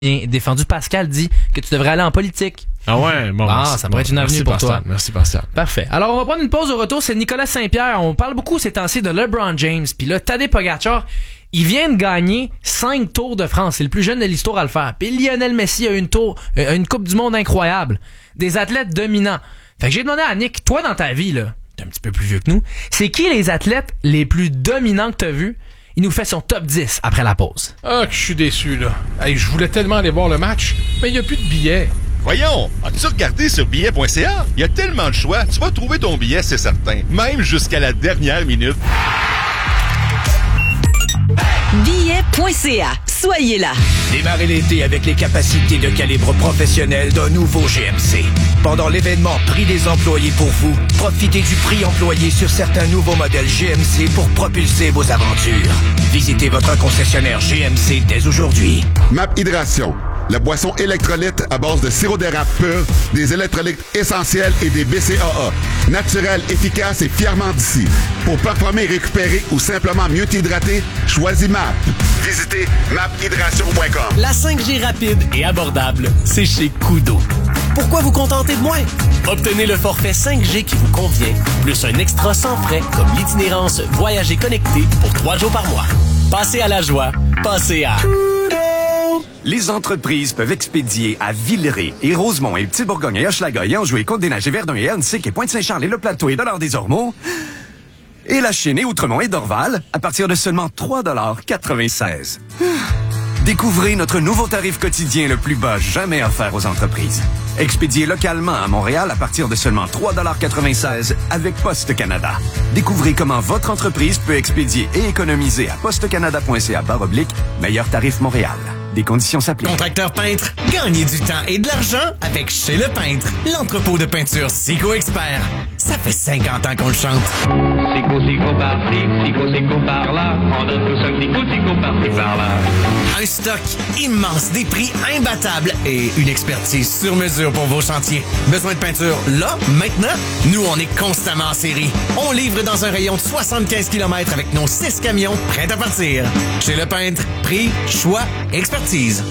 bien défendu. Pascal dit que tu devrais aller en politique. Ah ouais, bon. Ça pourrait être une avenue pour toi. Merci, Pascal. Parfait. Alors, on va prendre une pause au retour. C'est Nicolas Saint-Pierre. On parle beaucoup ces temps-ci de LeBron James. Puis là, Tadej Pogačar, il vient de gagner 5 Tours de France. C'est le plus jeune de l'histoire à le faire. Puis Lionel Messi a une Coupe du Monde incroyable. Des athlètes dominants. Fait que j'ai demandé à Nick, toi dans ta vie, là, t'es un petit peu plus vieux que nous, c'est qui les athlètes les plus dominants que t'as vus? Il nous fait son top 10 après la pause. Ah, que je suis déçu, là. Hey, je voulais tellement aller voir le match, mais il n'y a plus de billets. Voyons, as-tu regardé sur billet.ca? Il y a tellement de choix, tu vas trouver ton billet, c'est certain. Même jusqu'à la dernière minute. Billet.ca. Soyez là. Démarrez l'été avec les capacités de calibre professionnel d'un nouveau GMC. Pendant l'événement Prix des employés pour vous, profitez du prix employé sur certains nouveaux modèles GMC pour propulser vos aventures. Visitez votre concessionnaire GMC dès aujourd'hui. MAP Hydration, la boisson électrolyte à base de sirop d'érable pur, des électrolytes essentiels et des BCAA. Naturel, efficace et fièrement d'ici. Pour performer, récupérer ou simplement mieux t'hydrater, choisis MAP. Visitez maphydration.com. La 5G rapide et abordable, c'est chez Kudo. Pourquoi vous contenter de moins? Obtenez le forfait 5G qui vous convient, plus un extra sans frais comme l'itinérance Voyager connecté pour 3 jours par mois. Passez à la joie, passez à... Les entreprises peuvent expédier à Villeray et Rosemont et Petit-Bourgogne et Hochelaga et Anjou et Côte-des-Neiges et Verdun et Annecy et Pointe-Saint-Charles et Le Plateau et Dollard-des-Ormeaux et La Chine et Outremont et Dorval à partir de seulement 3,96 $. Découvrez notre nouveau tarif quotidien le plus bas jamais offert aux entreprises. Expédié localement à Montréal à partir de seulement 3,96 $ avec Poste Canada. Découvrez comment votre entreprise peut expédier et économiser à postecanada.ca/meilleur tarif Montréal. Des conditions s'appliquent. Contracteur peintre, gagnez du temps et de l'argent avec Chez Le Peintre, l'entrepôt de peinture Sico Expert. Ça fait 50 ans qu'on le chante. Sico par-ci, Sico par-là, on donne tous un petit coup, Sico par-ci, par-là. Un stock immense, des prix imbattables et une expertise sur mesure pour vos chantiers. Besoin de peinture là, maintenant? Nous, on est constamment en série. On livre dans un rayon de 75 km avec nos 6 camions prêts à partir. Chez Le Peintre, prix, choix, expertise.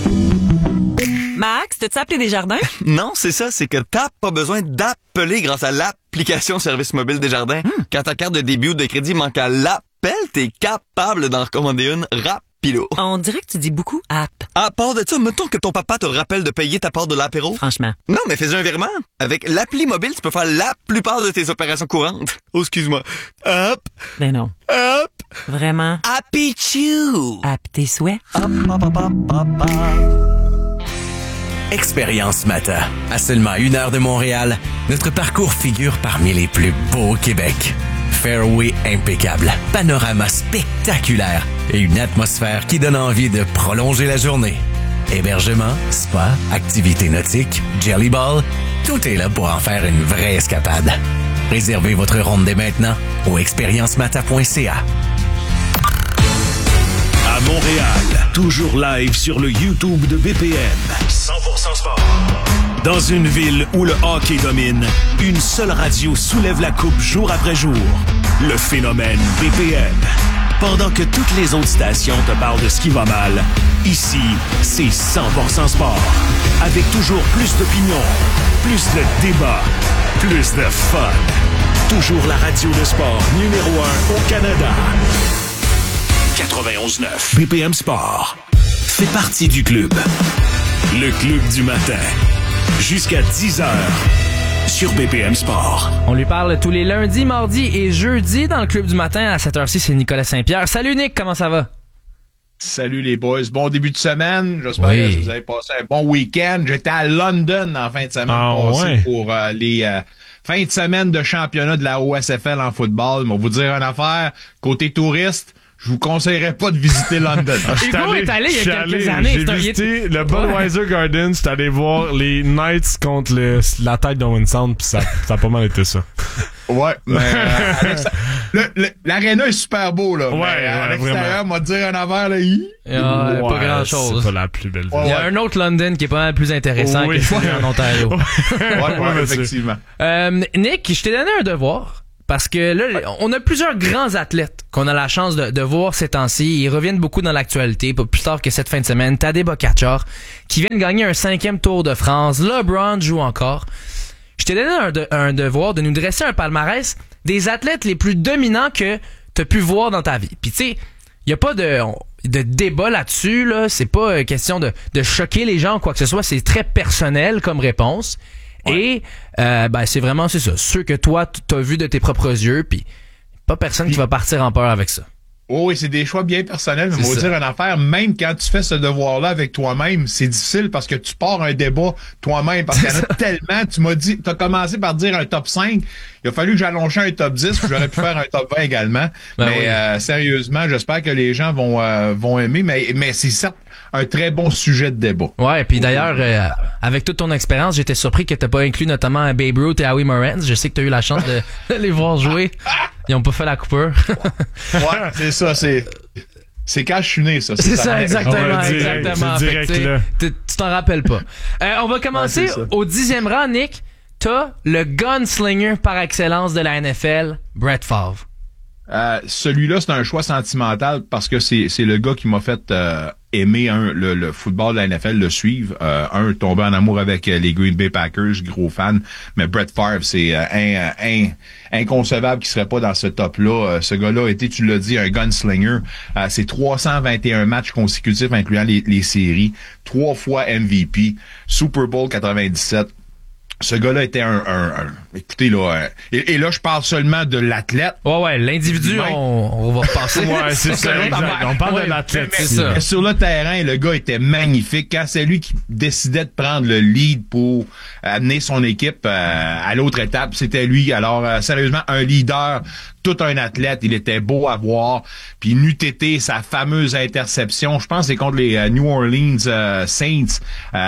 Max, t'as-tu appelé Desjardins? Non, c'est ça, c'est que t'as pas besoin d'appeler grâce à l'application Service Mobile Desjardins. Quand ta carte de débit ou de crédit manque à l'appel, t'es capable d'en recommander une rapido. On dirait que tu dis beaucoup app. À part de ça, mettons que ton papa te rappelle de payer ta part de l'apéro. Franchement. Non, mais fais un virement. Avec l'appli mobile, tu peux faire la plupart de tes opérations courantes. Oh, excuse-moi. Hop. Ben non. Hop. Vraiment. Happy Chew. App tes souhaits. Hop, hop, hop, hop, hop, hop. Expérience Mata. À seulement 1 heure de Montréal, notre parcours figure parmi les plus beaux au Québec. Fairway impeccable, panorama spectaculaire et une atmosphère qui donne envie de prolonger la journée. Hébergement, spa, activités nautiques, jelly ball, tout est là pour en faire une vraie escapade. Réservez votre ronde dès maintenant au expériencemata.ca. À Montréal, toujours live sur le YouTube de BPM. 100% sport. Dans une ville où le hockey domine, une seule radio soulève la coupe jour après jour. Le phénomène BPM. Pendant que toutes les autres stations te parlent de ce qui va mal, ici, c'est 100% sport. Avec toujours plus d'opinions, plus de débats, plus de fun. Toujours la radio de sport numéro 1 au Canada. 91.9 BPM Sport fait partie du club. Le club du matin. Jusqu'à 10h sur BPM Sport. On lui parle tous les lundis, mardis et jeudis dans le club du matin. À cette heure-ci, c'est Nicolas Saint-Pierre. Salut Nick, comment ça va? Salut les boys, bon début de semaine. J'espère que vous avez passé un bon week-end. J'étais à London en fin de semaine pour les fins de semaine de championnat de la OSFL en football. Mais on va vous dire une affaire, côté touriste, je vous conseillerais pas de visiter London. Hugo est allé il y a quelques années. J'ai visité le Budweiser Gardens, j'étais allé voir les Knights contre la tête de Winston, pis ça a pas mal été ça. Ouais, mais l'aréna est super beau, là. Ouais, à l'extérieur, m'a dire un affaire, là, pas grand-chose. C'est pas la plus belle ville. Il y a un autre London qui est pas mal plus intéressant que celui en Ontario. Ouais, effectivement. Nick, je t'ai donné un devoir. Parce que là, on a plusieurs grands athlètes qu'on a la chance de voir ces temps-ci. Ils reviennent beaucoup dans l'actualité, pas plus tard que cette fin de semaine. Tadej Pogačar, qui vient de gagner un 5e Tour de France. LeBron joue encore. Je t'ai donné un devoir de nous dresser un palmarès des athlètes les plus dominants que t'as pu voir dans ta vie. Puis tu sais, y a pas de débat là-dessus, là. C'est pas question de choquer les gens ou quoi que ce soit. C'est très personnel comme réponse. Ouais. Et c'est vraiment ça. Ceux que toi, t'as vu de tes propres yeux, puis pas personne qui va partir en peur avec ça. Oh oui, c'est des choix bien personnels, mais on va dire une affaire, même quand tu fais ce devoir-là avec toi-même, c'est difficile parce que tu pars un débat toi-même, parce qu'il y en a tellement, t'as commencé par dire un top 5, il a fallu que j'allonge un top 10, puis j'aurais pu faire un top 20 également, sérieusement, j'espère que les gens vont aimer, mais c'est certes un très bon sujet de débat. Ouais, puis d'ailleurs, avec toute ton expérience, j'étais surpris que t'as pas inclus notamment Babe Ruth et Howie Morans. Je sais que t'as eu la chance de les voir jouer. Ils ont pas fait la coupure. Ouais, c'est ça, c'est quand je suis né, ça. C'est ça, exactement. C'est direct, là. Tu t'en rappelles pas. On va commencer au 10e rang, Nick. T'as le gunslinger par excellence de la NFL, Brett Favre. Celui-là, c'est un choix sentimental parce que c'est le gars qui m'a fait aimer le football de la NFL, le suivre. Tomber en amour avec les Green Bay Packers, gros fan. Mais Brett Favre, c'est inconcevable qu'il serait pas dans ce top-là. Ce gars-là a été, tu l'as dit, un gunslinger. C'est 321 matchs consécutifs, incluant les séries. 3 fois MVP. Super Bowl 97. Ce gars-là était écoutez, là, et là, je parle seulement de l'athlète. Ouais, l'individu, on va repasser. Ouais, c'est ça, exact. On parle de l'athlète, c'est ça. Mais sur le terrain, le gars était magnifique. Quand c'est lui qui décidait de prendre le lead pour amener son équipe à l'autre étape, c'était lui. Alors, sérieusement, un leader, tout un athlète, il était beau à voir. Puis n'eût été sa fameuse interception, je pense que c'est contre les New Orleans Saints,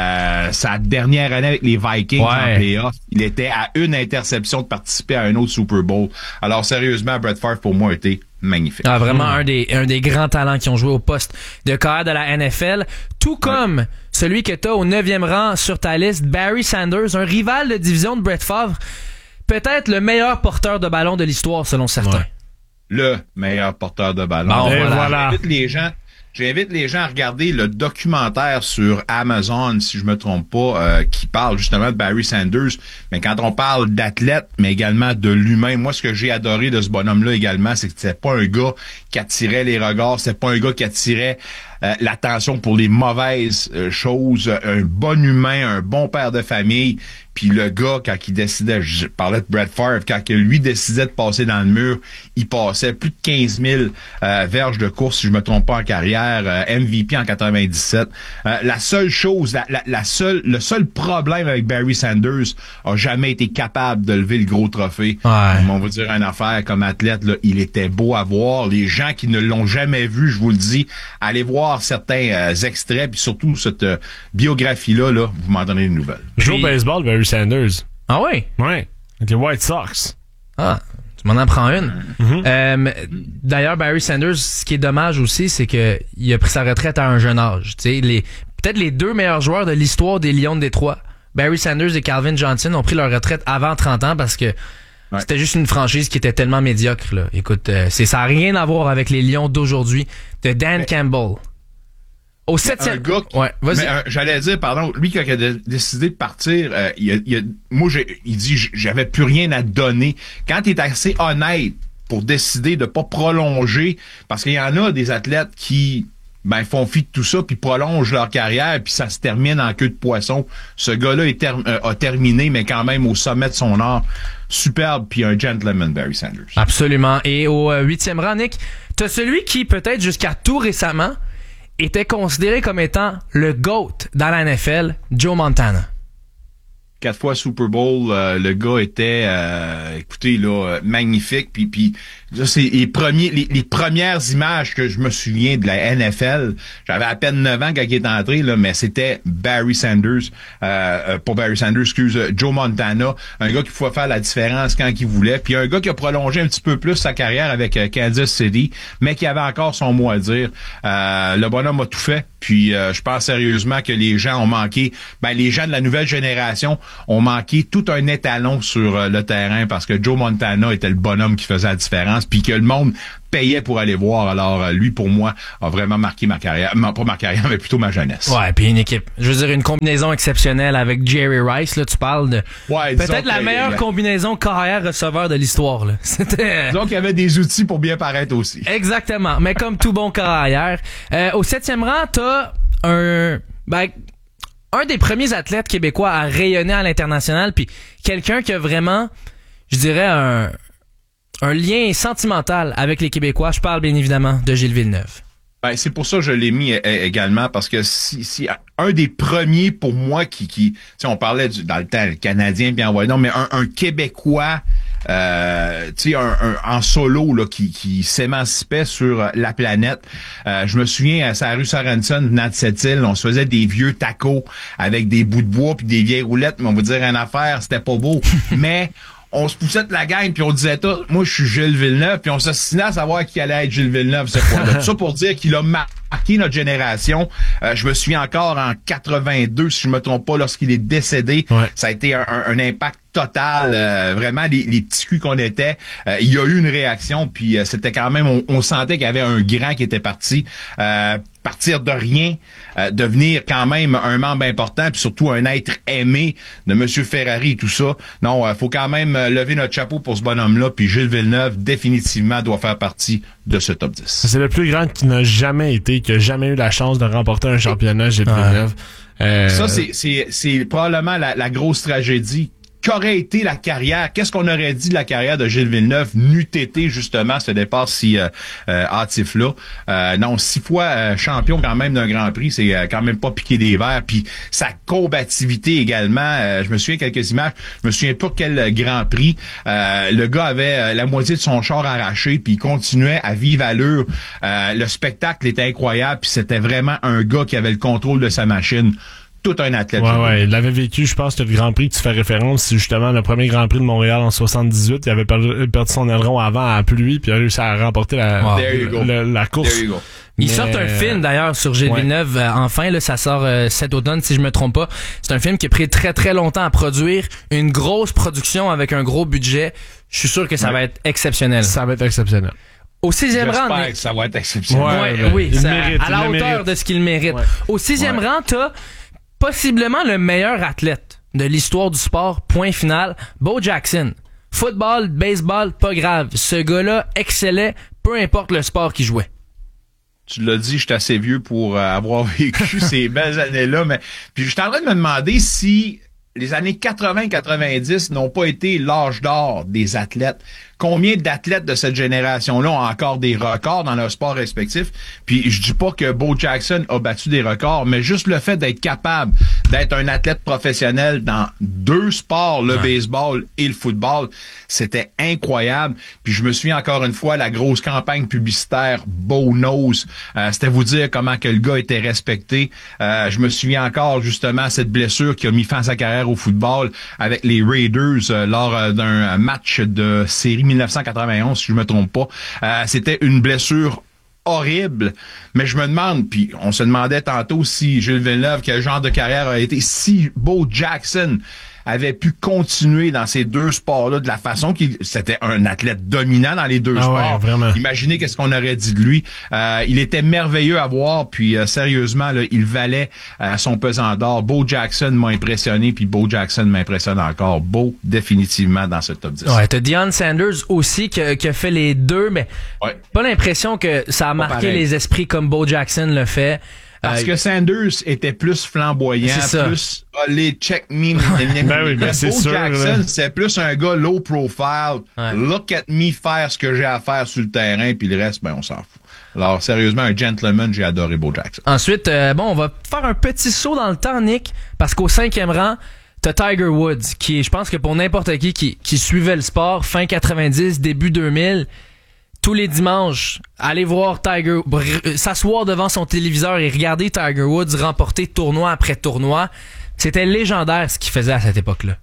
sa dernière année avec les Vikings en playoff. Il était à une interception de participer à un autre Super Bowl. Alors sérieusement, Brett Favre pour moi a été magnifique. Ah, vraiment un des grands talents qui ont joué au poste de carrière de la NFL. Tout comme celui que t'as au 9e rang sur ta liste, Barry Sanders, un rival de division de Brett Favre. Peut-être le meilleur porteur de ballon de l'histoire, selon certains. Ouais. Le meilleur porteur de ballon. Bon, voilà. J'invite les gens à regarder le documentaire sur Amazon, si je me trompe pas, qui parle justement de Barry Sanders. Mais quand on parle d'athlète, mais également de l'humain, moi, ce que j'ai adoré de ce bonhomme-là également, c'est que c'était pas un gars qui attirait les regards, c'était pas un gars qui attirait l'attention pour les mauvaises choses, un bon humain, un bon père de famille. Puis le gars, quand il décidait, je parlais de Brett Favre, quand lui décidait de passer dans le mur, il passait plus de 15 000 verges de course, si je me trompe pas, en carrière, MVP en 97. La seule chose, le seul problème avec Barry Sanders a jamais été capable de lever le gros trophée. Ouais. On va dire une affaire comme athlète, là, il était beau à voir. Les gens qui ne l'ont jamais vu, je vous le dis, allez voir certains extraits, puis surtout cette biographie-là, vous m'en donnez des nouvelles. Joue au baseball, Barry Sanders. Ah oui? Ouais. Avec les White Sox. Ah, tu m'en apprends une. Mm-hmm. D'ailleurs, Barry Sanders, ce qui est dommage aussi, c'est que il a pris sa retraite à un jeune âge. Tu sais, peut-être les 2 meilleurs joueurs de l'histoire des Lions de Détroit, Barry Sanders et Calvin Johnson, ont pris leur retraite avant 30 ans parce que c'était juste une franchise qui était tellement médiocre, là. Écoute, ça n'a rien à voir avec les Lions d'aujourd'hui de Dan Campbell. Au 7e. Vas-y. J'allais dire, lui, quand il a décidé de partir, il dit, j'avais plus rien à donner. Quand il est assez honnête pour décider de pas prolonger, parce qu'il y en a des athlètes qui, font fi de tout ça, puis prolongent leur carrière, puis ça se termine en queue de poisson. Ce gars-là a terminé, mais quand même au sommet de son art. Superbe, puis un gentleman, Barry Sanders. Absolument. Et au 8e rang, Nick, t'as celui qui, peut-être jusqu'à tout récemment, était considéré comme étant le GOAT dans la NFL, Joe Montana. 4 fois Super Bowl, le gars était, magnifique. Puis là, c'est les premières images que je me souviens de la NFL. J'avais à peine 9 ans quand il est entré, là, mais c'était Barry Sanders, Joe Montana, un gars qui pouvait faire la différence quand il voulait. Puis un gars qui a prolongé un petit peu plus sa carrière avec Kansas City, mais qui avait encore son mot à dire. Le bonhomme a tout fait Puis je pense sérieusement que les gens ont manqué, les gens de la nouvelle génération ont manqué tout un étalon sur le terrain parce que Joe Montana était le bonhomme qui faisait la différence, puis que le monde payait pour aller voir. Alors, lui, pour moi, a vraiment marqué ma carrière. Pas ma carrière, mais plutôt ma jeunesse. Ouais, puis une équipe. Je veux dire, une combinaison exceptionnelle avec Jerry Rice. Là, tu parles de peut-être la meilleure combinaison carrière-receveur de l'histoire. Là. C'était... Donc, il y avait des outils pour bien paraître aussi. Exactement. Mais comme tout bon carrière. Au 7e rang, t'as un des premiers athlètes québécois à rayonner à l'international, puis quelqu'un qui a vraiment, je dirais, un lien sentimental avec les Québécois. Je parle bien évidemment de Gilles Villeneuve. C'est pour ça que je l'ai mis également, parce que si un des premiers pour moi qui on parlait dans le temps, le Canadien, bien non, mais un Québécois, en solo là qui s'émancipait sur la planète. Je me souviens à la rue Sorensen, venant de cette île, on se faisait des vieux tacos avec des bouts de bois puis des vieilles roulettes, mais on va dire une affaire, c'était pas beau, mais on se poussait de la gang, puis on disait tout, moi je suis Gilles Villeneuve, puis on s'assinait à savoir qui allait être Gilles Villeneuve, c'est quoi. Tout ça pour dire qu'il a marqué notre génération. Je me souviens encore en 82, si je me trompe pas, lorsqu'il est décédé, ça a été un impact total, vraiment les petits culs qu'on était. Il y a eu une réaction, puis c'était quand même, on sentait qu'il y avait un grand qui était parti. Partir de rien, devenir quand même un membre important, puis surtout un être aimé de Monsieur Ferrari et tout ça. Non, faut quand même lever notre chapeau pour ce bonhomme-là, puis Gilles Villeneuve définitivement doit faire partie de ce top 10. C'est le plus grand qui n'a jamais été, qui a jamais eu la chance de remporter un championnat, Gilles Villeneuve. Ça, c'est probablement la grosse tragédie. Qu'aurait été la carrière? Qu'est-ce qu'on aurait dit de la carrière de Gilles Villeneuve n'eût été justement ce départ si hâtif-là? Non, 6 fois champion quand même d'un Grand Prix, c'est quand même pas piqué des verres. Puis sa combativité également. Je me souviens quelques images. Je me souviens pas quel Grand Prix. Le gars avait la moitié de son char arraché, puis il continuait à vive allure. Le spectacle était incroyable, puis c'était vraiment un gars qui avait le contrôle de sa machine. Tout un athlète. Ouais, il l'avait vécu, je pense, le Grand Prix que tu fais référence, c'est justement le premier Grand Prix de Montréal en 78. Il avait perdu son aileron avant à la pluie, puis il a réussi à remporter la course. Ils sortent un film d'ailleurs sur Gilles Villeneuve. Enfin, là, ça sort cet automne, si je me trompe pas. C'est un film qui a pris très très longtemps à produire, une grosse production avec un gros budget. Je suis sûr que ça va être exceptionnel. Ça va être exceptionnel. Au 6e rang, j'espère que ça va être exceptionnel. Oui, à la hauteur de ce qu'il mérite. Au 6e rang, t'as possiblement le meilleur athlète de l'histoire du sport, point final, Bo Jackson. Football, baseball, pas grave. Ce gars-là excellait, peu importe le sport qu'il jouait. Tu l'as dit, je suis assez vieux pour avoir vécu ces belles années-là, mais puis je suis en train de me demander si les années 80-90 n'ont pas été l'âge d'or des athlètes. Combien d'athlètes de cette génération-là ont encore des records dans leur sport respectif? Puis je dis pas que Bo Jackson a battu des records, mais juste le fait d'être capable d'être un athlète professionnel dans 2 sports, le baseball et le football, c'était incroyable. Puis je me souviens encore une fois la grosse campagne publicitaire Bo Knows. C'était vous dire comment que le gars était respecté. Je me souviens encore justement cette blessure qui a mis fin à sa carrière au football avec les Raiders lors d'un match de série 1991, si je me trompe pas. C'était une blessure horrible, mais je me demande, puis on se demandait tantôt si Gilles Villeneuve, quel genre de carrière a été, si Bo Jackson avait pu continuer dans ces 2 sports-là de la façon qu'il c'était un athlète dominant dans les 2 sports. Vraiment. Imaginez qu'est-ce qu'on aurait dit de lui. Il était merveilleux à voir, puis sérieusement, là, il valait son pesant d'or. Bo Jackson m'a impressionné, puis Bo Jackson m'impressionne encore. Bo, définitivement dans ce top 10. Ouais, t'as Deion Sanders aussi qui a fait les 2, mais pas l'impression que ça a marqué les esprits comme Bo Jackson le fait. Parce que Sanders était plus flamboyant, plus allez, check me. Ben c'est sûr. Jackson, c'est plus un gars low profile. Look at me faire ce que j'ai à faire sur le terrain, puis le reste, on s'en fout. Alors, sérieusement, un gentleman, j'ai adoré Bo Jackson. Ensuite, on va faire un petit saut dans le temps, Nick, parce qu'au 5e rang, t'as Tiger Woods, qui, je pense que pour n'importe qui suivait le sport, fin 90, début 2000, tous les dimanches, aller voir Tiger, s'asseoir devant son téléviseur et regarder Tiger Woods remporter tournoi après tournoi, c'était légendaire ce qu'il faisait à cette époque-là.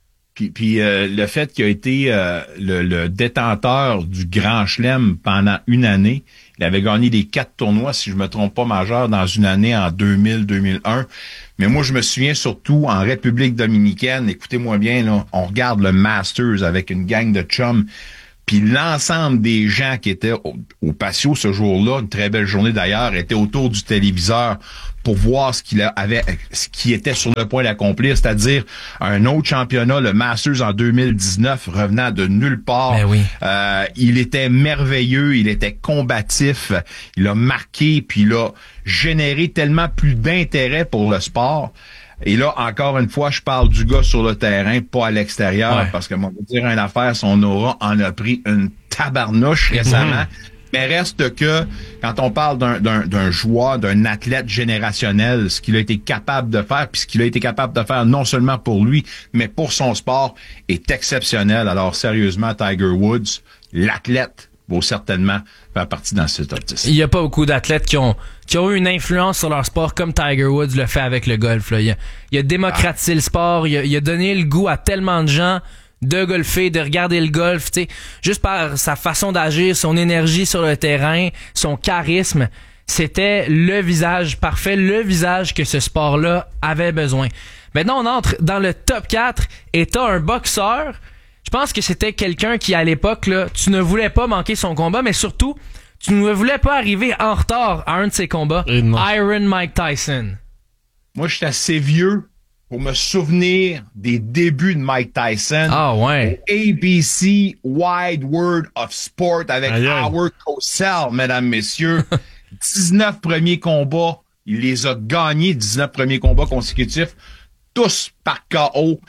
Puis le fait qu'il a été le détenteur du Grand Chelem pendant une année, Il avait gagné les 4 tournois, si je me trompe pas, majeurs dans une année en 2000-2001. Mais moi, je me souviens surtout en République dominicaine, écoutez-moi bien, là, on regarde le Masters avec une gang de chums. Puis l'ensemble des gens qui étaient au patio ce jour-là, une très belle journée d'ailleurs, étaient autour du téléviseur pour voir ce qui était sur le point d'accomplir, c'est-à-dire un autre championnat, le Masters en 2019, revenant de nulle part. Ben oui. Il était merveilleux, il était combatif, il a marqué, puis il a généré tellement plus d'intérêt pour le sport. Et là, encore une fois, je parle du gars sur le terrain, pas à l'extérieur, parce que, on va dire une affaire, son aura en a pris une tabarnouche récemment. Mais reste que, quand on parle d'un joueur, d'un athlète générationnel, ce qu'il a été capable de faire, puis ce qu'il a été capable de faire non seulement pour lui, mais pour son sport, est exceptionnel. Alors, sérieusement, Tiger Woods, l'athlète, vaut certainement faire partie dans ce top 10. Il n'y a pas beaucoup d'athlètes qui ont eu une influence sur leur sport comme Tiger Woods le fait avec le golf. Là. Il a démocratisé le sport, il a donné le goût à tellement de gens de golfer, de regarder le golf, tu sais, juste par sa façon d'agir, son énergie sur le terrain, son charisme. C'était le visage parfait, le visage que ce sport-là avait besoin. Maintenant, on entre dans le top 4 et t'as un boxeur. Je pense que c'était quelqu'un qui, à l'époque, là, tu ne voulais pas manquer son combat, mais surtout, tu ne voulais pas arriver en retard à un de ses combats. Iron Mike Tyson. Moi, je suis assez vieux pour me souvenir des débuts de Mike Tyson. Ah ouais. Au ABC Wide World of Sport avec Howard Cosell, mesdames, messieurs. 19 premiers combats. Il les a gagnés, 19 premiers combats consécutifs. Tous par KO.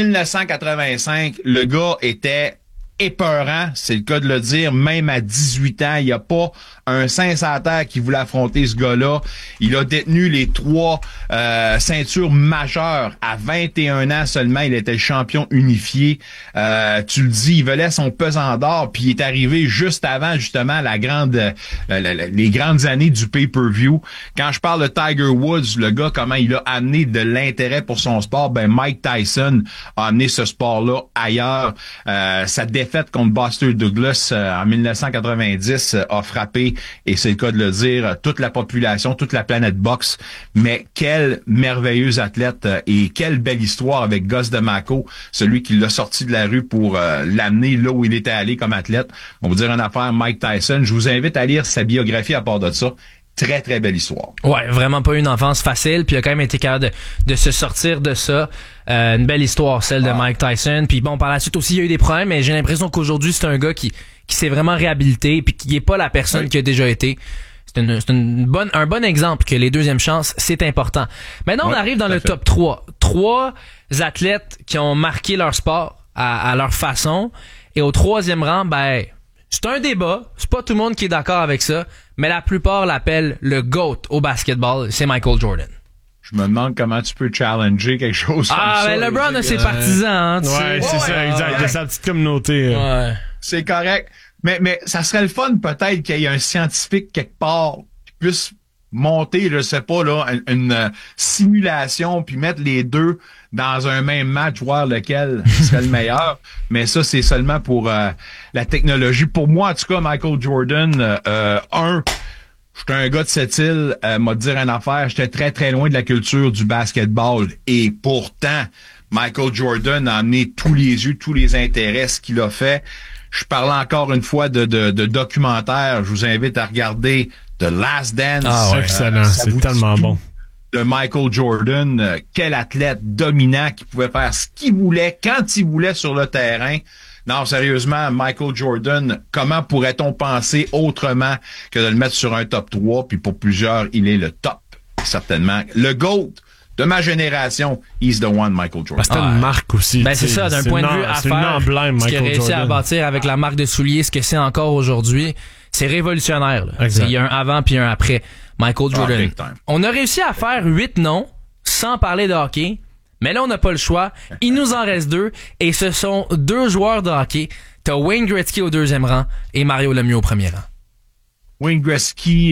1985, le gars était épeurant, c'est le cas de le dire, même à 18 ans, il n'y a pas un sincère qui voulait affronter ce gars-là. Il a détenu les 3 ceintures majeures à 21 ans seulement. Il était le champion unifié. Tu le dis, il volait son pesant d'or, puis il est arrivé juste avant justement les grandes années du pay-per-view. Quand je parle de Tiger Woods, le gars, comment il a amené de l'intérêt pour son sport, ben Mike Tyson a amené ce sport-là ailleurs. Sa défaite contre Buster Douglas en 1990 a frappé, et c'est le cas de le dire, toute la population, toute la planète boxe. Mais quel merveilleux athlète et quelle belle histoire avec Gus DeMaco, celui qui l'a sorti de la rue pour l'amener là où il était allé comme athlète. On va vous dire une affaire, Mike Tyson. Je vous invite à lire sa biographie à part de ça. Très, très belle histoire. Ouais, vraiment pas une enfance facile, puis il a quand même été capable de se sortir de ça. Une belle histoire, celle de Mike Tyson. Puis bon, par la suite aussi, il y a eu des problèmes, mais j'ai l'impression qu'aujourd'hui, c'est un gars qui s'est vraiment réhabilité, puis qui est pas la personne qui a déjà été. C'est un bon exemple que les deuxièmes chances, c'est important. Maintenant, on arrive dans le top 3. 3 athlètes qui ont marqué leur sport à leur façon. Et au 3e rang, ben, c'est un débat. C'est pas tout le monde qui est d'accord avec ça, mais la plupart l'appellent le GOAT au basketball. C'est Michael Jordan. Je me demande comment tu peux challenger quelque chose comme ça. Ah, ben LeBron a ses partisans, hein, tu sais. C'est ça, exact. Il a sa petite communauté. Ouais. C'est correct. Mais ça serait le fun peut-être qu'il y ait un scientifique quelque part qui puisse monter, je sais pas, là, une simulation puis mettre les deux dans un même match, voir lequel serait le meilleur. Mais ça, c'est seulement pour la technologie. Pour moi, en tout cas, Michael Jordan, j'étais un gars de cette île, m'a dire une affaire, j'étais très, très loin de la culture du basketball. Et pourtant, Michael Jordan a amené tous les yeux, tous les intérêts, ce qu'il a fait. Je parlais encore une fois de documentaire. Je vous invite à regarder The Last Dance. Ah ouais, excellent. C'est tellement bon. De Michael Jordan, quel athlète dominant qui pouvait faire ce qu'il voulait, quand il voulait sur le terrain. Non, sérieusement, Michael Jordan, comment pourrait-on penser autrement que de le mettre sur un top 3? Puis pour plusieurs, il est le top, certainement. Le GOAT de ma génération, he's the one, Michael Jordan. C'est une marque aussi. Ben c'est ça, d'un point de vue affaire, c'est un emblème, ce qu'il a réussi Jordan à bâtir avec la marque de souliers, ce que c'est encore aujourd'hui, c'est révolutionnaire. Là. Il y a un avant puis un après Michael Jordan. On a réussi à faire 8 noms sans parler de hockey, mais là on n'a pas le choix. Il nous en reste 2 et ce sont 2 joueurs de hockey. T'as Wayne Gretzky au 2e rang et Mario Lemieux au 1er rang. Wayne Gretzky,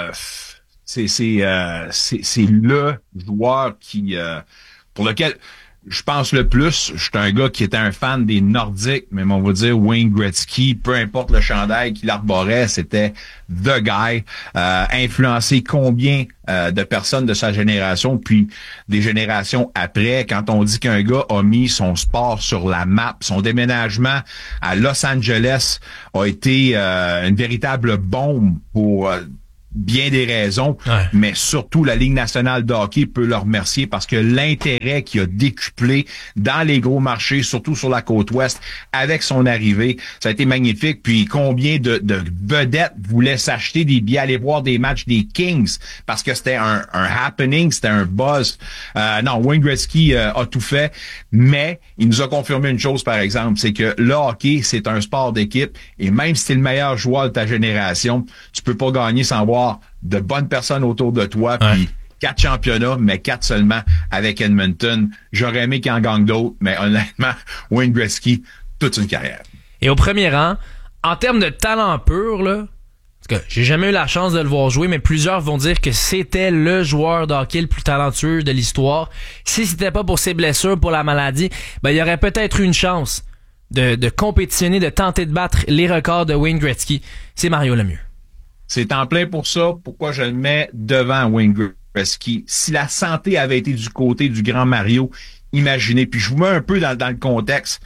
c'est le joueur qui pour lequel je pense le plus, je suis un gars qui était un fan des Nordiques, mais on va dire Wayne Gretzky, peu importe le chandail qu'il arborait, c'était the guy, influencé combien de personnes de sa génération, puis des générations après, quand on dit qu'un gars a mis son sport sur la map, son déménagement à Los Angeles a été une véritable bombe pour bien des raisons, mais surtout la Ligue nationale de hockey peut le remercier parce que l'intérêt qui a décuplé dans les gros marchés, surtout sur la côte ouest, avec son arrivée, ça a été magnifique. Puis combien de vedettes voulaient s'acheter des billets, aller voir des matchs des Kings parce que c'était un happening, c'était un buzz. Non, Wayne Gretzky a tout fait, mais il nous a confirmé une chose, par exemple, c'est que le hockey, c'est un sport d'équipe et même si t'es le meilleur joueur de ta génération, tu peux pas gagner sans voir de bonnes personnes autour de toi, puis 4 championnats, mais 4 seulement avec Edmonton. J'aurais aimé qu'il en gagne d'autres, mais honnêtement, Wayne Gretzky, toute une carrière. Et au premier rang, en termes de talent pur, là, parce que j'ai jamais eu la chance de le voir jouer, mais plusieurs vont dire que c'était le joueur de hockey le plus talentueux de l'histoire. Si c'était pas pour ses blessures, pour la maladie, ben il y aurait peut-être eu une chance de compétitionner, de tenter de battre les records de Wayne Gretzky. C'est Mario Lemieux. C'est en plein pour ça, pourquoi je le mets devant Wayne Gretzky. Si la santé avait été du côté du grand Mario, imaginez. Puis je vous mets un peu dans le contexte.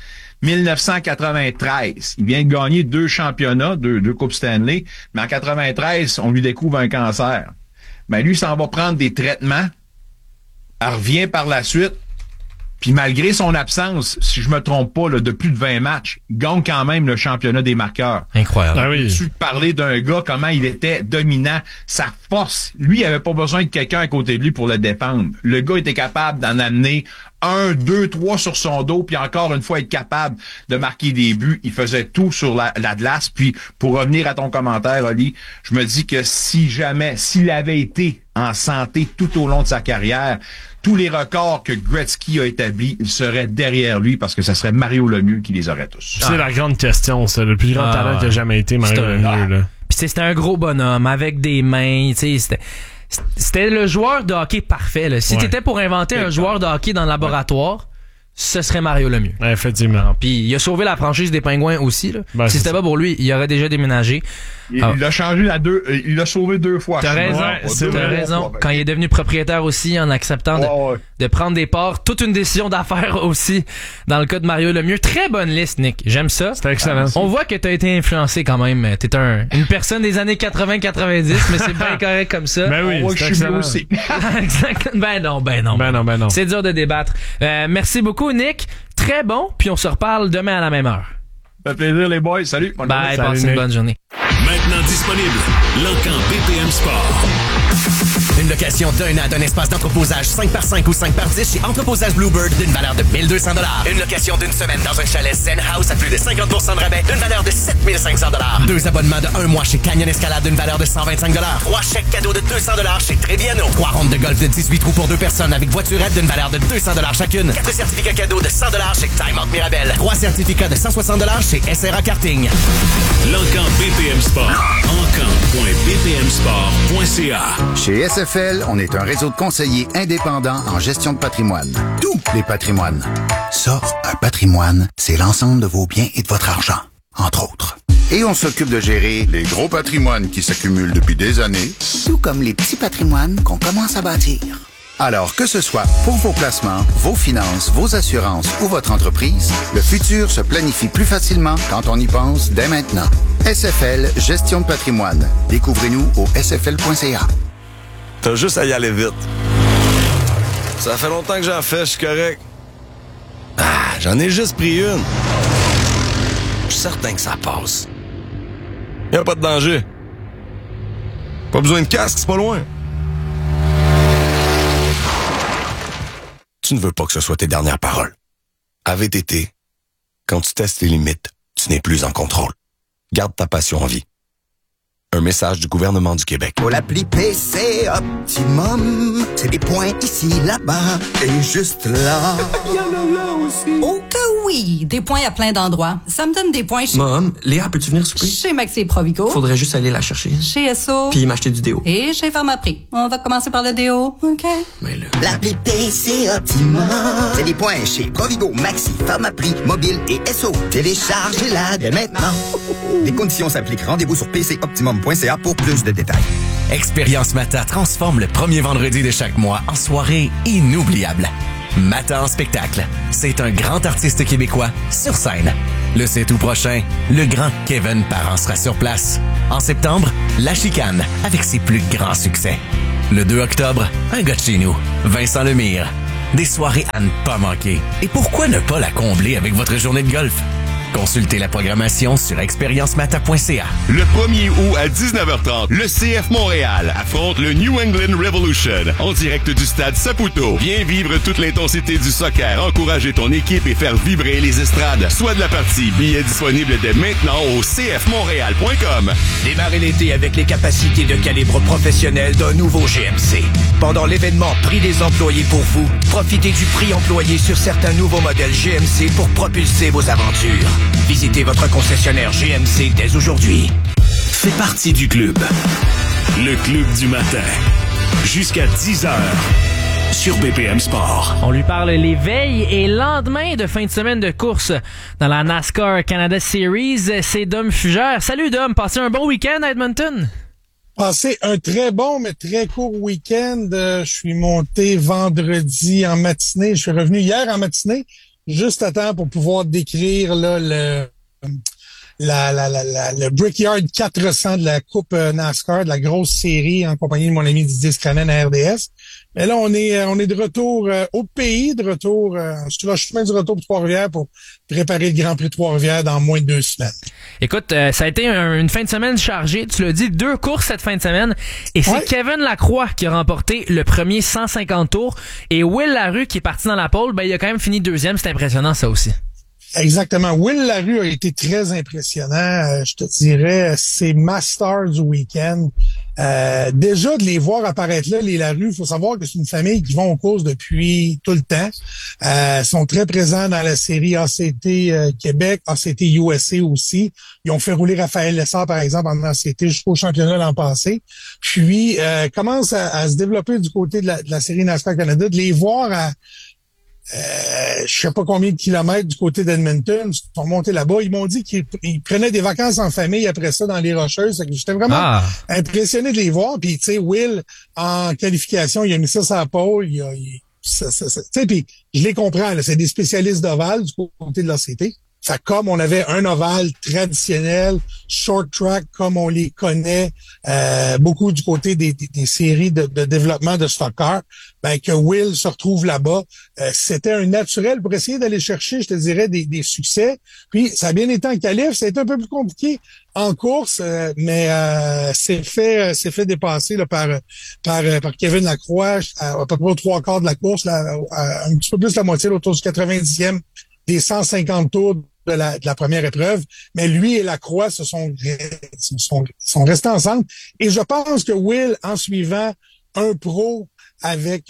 1993, il vient de gagner 2 championnats, 2 Coupes Stanley, mais en 93, on lui découvre un cancer. Ben lui, s'en va prendre des traitements, elle revient par la suite, puis malgré son absence, si je me trompe pas, là, de plus de 20 matchs, il gagne quand même le championnat des marqueurs. Incroyable. Ah oui. Tu parlais d'un gars, comment il était dominant, sa force. Lui, il avait pas besoin de quelqu'un à côté de lui pour le défendre. Le gars était capable d'en amener 1, 2, 3 sur son dos, puis encore une fois être capable de marquer des buts. Il faisait tout sur la glace. Puis pour revenir à ton commentaire, Oli, je me dis que s'il avait été en santé tout au long de sa carrière, tous les records que Gretzky a établis, il serait derrière lui parce que ce serait Mario Lemieux qui les aurait tous. C'est la grande question, ça. Le plus grand talent qui a jamais été Mario Lemieux. Là. Puis c'était un gros bonhomme avec des mains, tu sais, c'était le joueur de hockey parfait. Là. Si t'étais pour inventer un joueur de hockey dans le laboratoire, ce serait Mario Lemieux. Effectivement. Puis il a sauvé la franchise des Pingouins aussi. Là. Ben, si c'était pas pour lui, il aurait déjà déménagé. Il l'a changé il l'a sauvé 2 fois. T'as raison. Quand il est devenu propriétaire aussi, en acceptant de prendre des parts, toute une décision d'affaires aussi, dans le cas de Mario Lemieux. Très bonne liste, Nick. J'aime ça. C'était excellent. On voit que t'as été influencé quand même. T'es une personne des années 80-90, mais c'est bien correct comme ça. Ben oui, je suis bleu aussi. Ben non. C'est dur de débattre. Merci beaucoup, Nick. Très bon, puis on se reparle demain à la même heure. Ça fait plaisir, les boys. Salut. Bye, passez une bonne journée. Maintenant disponible, l'Encan BPM Sport. Une location d'un an d'un espace d'entreposage 5x5 ou 5x10 chez Entreposage Bluebird d'une valeur de 1 200 $. Une location d'une semaine dans un chalet Zen House à plus de 50% de rabais d'une valeur de 7 500 $. 2 abonnements de 1 mois chez Canyon Escalade d'une valeur de 125 $. 3 chèques cadeaux de 200 $ chez Tréviano. 3 rondes de golf de 18 trous pour 2 personnes avec voiturette d'une valeur de 200 $ chacune. 4 certificats cadeaux de 100 $ chez Time Out Mirabel. 3 certificats de 160 $ chez SRA Karting. L'Encan BPM Sport. Encan.bpmsport.ca. Chez SFL, on est un réseau de conseillers indépendants en gestion de patrimoine. Tous les patrimoines. Ça, un patrimoine, c'est l'ensemble de vos biens et de votre argent, entre autres. Et on s'occupe de gérer les gros patrimoines qui s'accumulent depuis des années, tout comme les petits patrimoines qu'on commence à bâtir. Alors que ce soit pour vos placements, vos finances, vos assurances ou votre entreprise, le futur se planifie plus facilement quand on y pense dès maintenant. SFL Gestion de patrimoine. Découvrez-nous au sfl.ca. T'as juste à y aller vite. Ça fait longtemps que j'en fais, je suis correct. J'en ai juste pris une. Je suis certain que ça passe. Y a pas de danger. Pas besoin de casque, c'est pas loin. Tu ne veux pas que ce soit tes dernières paroles. À VTT, quand tu testes les limites, tu n'es plus en contrôle. Garde ta passion en vie. Un message du gouvernement du Québec. Pour l'appli PC Optimum, c'est des points ici, là-bas et juste là. Il y en a là aussi. Au cas où Oui, des points à plein d'endroits. Ça me donne des points chez... Mom, Léa, peux-tu venir souper? Chez Maxi Provigo. Faudrait juste aller la chercher. Chez Esso. Puis m'acheter du déo. Et chez Pharmaprix. On va commencer par le déo, OK? Mais là... L'appli PC Optimum. C'est des points chez Provigo, Maxi, Pharmaprix, Mobile et Esso. Téléchargez-la dès maintenant. Les conditions s'appliquent. Rendez-vous sur pcoptimum.ca pour plus de détails. Expérience Mata transforme le premier vendredi de chaque mois en soirée inoubliable. Mata en spectacle. C'est un grand artiste québécois sur scène. Le 7 août prochain, le grand Kevin Parent sera sur place. En septembre, La Chicane avec ses plus grands succès. Le 2 octobre, un gars de chez nous, Vincent Lemire. Des soirées à ne pas manquer. Et pourquoi ne pas la combler avec votre journée de golf? Consultez la programmation sur expériencemata.ca. Le 1er août à 19h30, le CF Montréal affronte le New England Revolution en direct du stade Saputo. Viens vivre toute l'intensité du soccer, encourager ton équipe et faire vibrer les estrades. Soit de la partie, billets disponibles dès maintenant au cfmontréal.com. Démarrez l'été avec les capacités de calibre professionnel d'un nouveau GMC. Pendant l'événement Prix des employés pour vous, profitez du prix employé sur certains nouveaux modèles GMC pour propulser vos aventures. Visitez votre concessionnaire GMC dès aujourd'hui. Fais partie du club. Le club du matin. Jusqu'à 10h. Sur BPM Sport. On lui parle les veilles et lendemain de fin de semaine de course dans la NASCAR Canada Series. C'est Dom Fugère. Salut Dom, passez un bon week-end à Edmonton? Passé un très bon mais très court week-end. Je suis monté vendredi en matinée. Je suis revenu hier en matinée. Juste à temps pour pouvoir décrire là, le Brickyard 400 de la Coupe NASCAR, de la grosse série en compagnie de mon ami Didier Scranen à RDS. Mais là, on est de retour au pays, de retour sur le chemin du retour pour Trois-Rivières pour préparer le Grand Prix de Trois-Rivières dans moins de 2 semaines. Écoute, ça a été une fin de semaine chargée. Tu l'as dit, 2 courses cette fin de semaine. Et c'est Kevin Lacroix qui a remporté le premier 150 tours. Et Will Larue qui est parti dans la pole, il a quand même fini 2e. C'est impressionnant, ça aussi. Exactement. Will Larue a été très impressionnant. Je te dirais, c'est ma star du week-end. Déjà, de les voir apparaître là, les Larue, il faut savoir que c'est une famille qui vont aux courses depuis tout le temps. Sont très présents dans la série ACT Québec, ACT USA aussi. Ils ont fait rouler Raphaël Lessard, par exemple, en ACT jusqu'au championnat l'an passé. Puis, commencent à se développer du côté de la série NASCAR Canada, de les voir à je sais pas combien de kilomètres du côté d'Edmonton, ils sont montés là-bas. Ils m'ont dit qu'ils prenaient des vacances en famille après ça dans les Rocheuses. J'étais vraiment impressionné de les voir. Puis tu sais, Will, en qualification, il a mis ça sur la pole. Puis je les comprends, là, c'est des spécialistes d'ovale du côté de l'ACT. Fait comme on avait un ovale traditionnel, short track comme on les connaît, beaucoup du côté des séries de développement de stock car, que Will se retrouve là-bas. C'était un naturel pour essayer d'aller chercher, je te dirais, des succès. Puis ça a bien été en qualif, ça a été un peu plus compliqué en course, mais c'est fait dépasser là, par Kevin Lacroix à peu près aux 3/4 de la course, là, un petit peu plus la moitié, là, autour du 90e des 150 tours de la première épreuve, mais lui et Lacroix sont restés ensemble. Et je pense que Will, en suivant un pro avec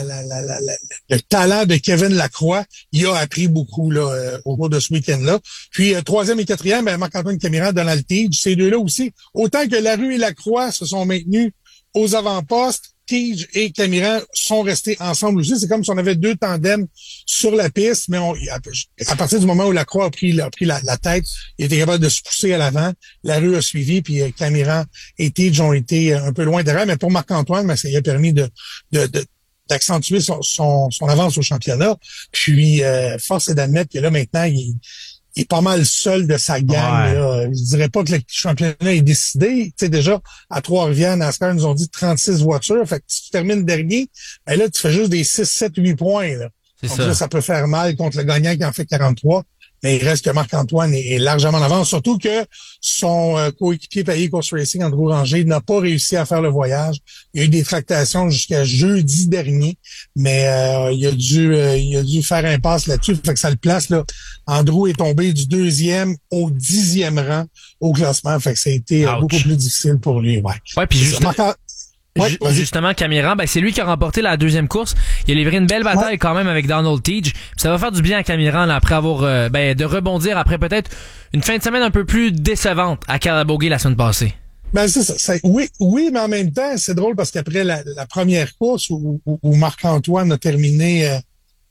le talent de Kevin Lacroix, il a appris beaucoup là au cours de ce week-end-là. Puis 3e et 4e, Marc-Antoine Camiran, Donald Tige, ces deux-là aussi. Autant que Larue et Lacroix se sont maintenus aux avant-postes, Tige et Camiran sont restés ensemble aussi. C'est comme si on avait 2 tandems sur la piste, mais à partir du moment où Lacroix a pris la tête, il était capable de se pousser à l'avant. Larue a suivi, puis Camiran et Tige ont été un peu loin derrière. Mais pour Marc-Antoine, ça lui a permis d'accentuer son avance au championnat. Puis, force est d'admettre que là, maintenant, il est pas mal seul de sa gang. Là. Je dirais pas que le championnat est décidé. Tu sais, déjà, à Trois-Rivières, NASCAR nous ont dit 36 voitures. Fait que si tu termines dernier, là, tu fais juste des 6, 7, 8 points. Là. Donc là, ça peut faire mal contre le gagnant qui en fait 43. Mais il reste que Marc-Antoine est largement en avance. Surtout que son coéquipier Payet Course Racing, Andrew Ranger, n'a pas réussi à faire le voyage. Il y a eu des tractations jusqu'à jeudi dernier, mais il a dû faire impasse là-dessus. Fait que ça le place là. Andrew est tombé du 2e au 10e rang au classement. Fait que ça a été beaucoup plus difficile pour lui. Ouais, puis juste... Justement, Camiran, c'est lui qui a remporté la deuxième course. Il a livré une belle bataille quand même avec Donald Teague. Ça va faire du bien à Camiran là, après avoir de rebondir après peut-être une fin de semaine un peu plus décevante à Calabogie la semaine passée. C'est ça. Oui, mais en même temps, c'est drôle parce qu'après la première course où Marc-Antoine a terminé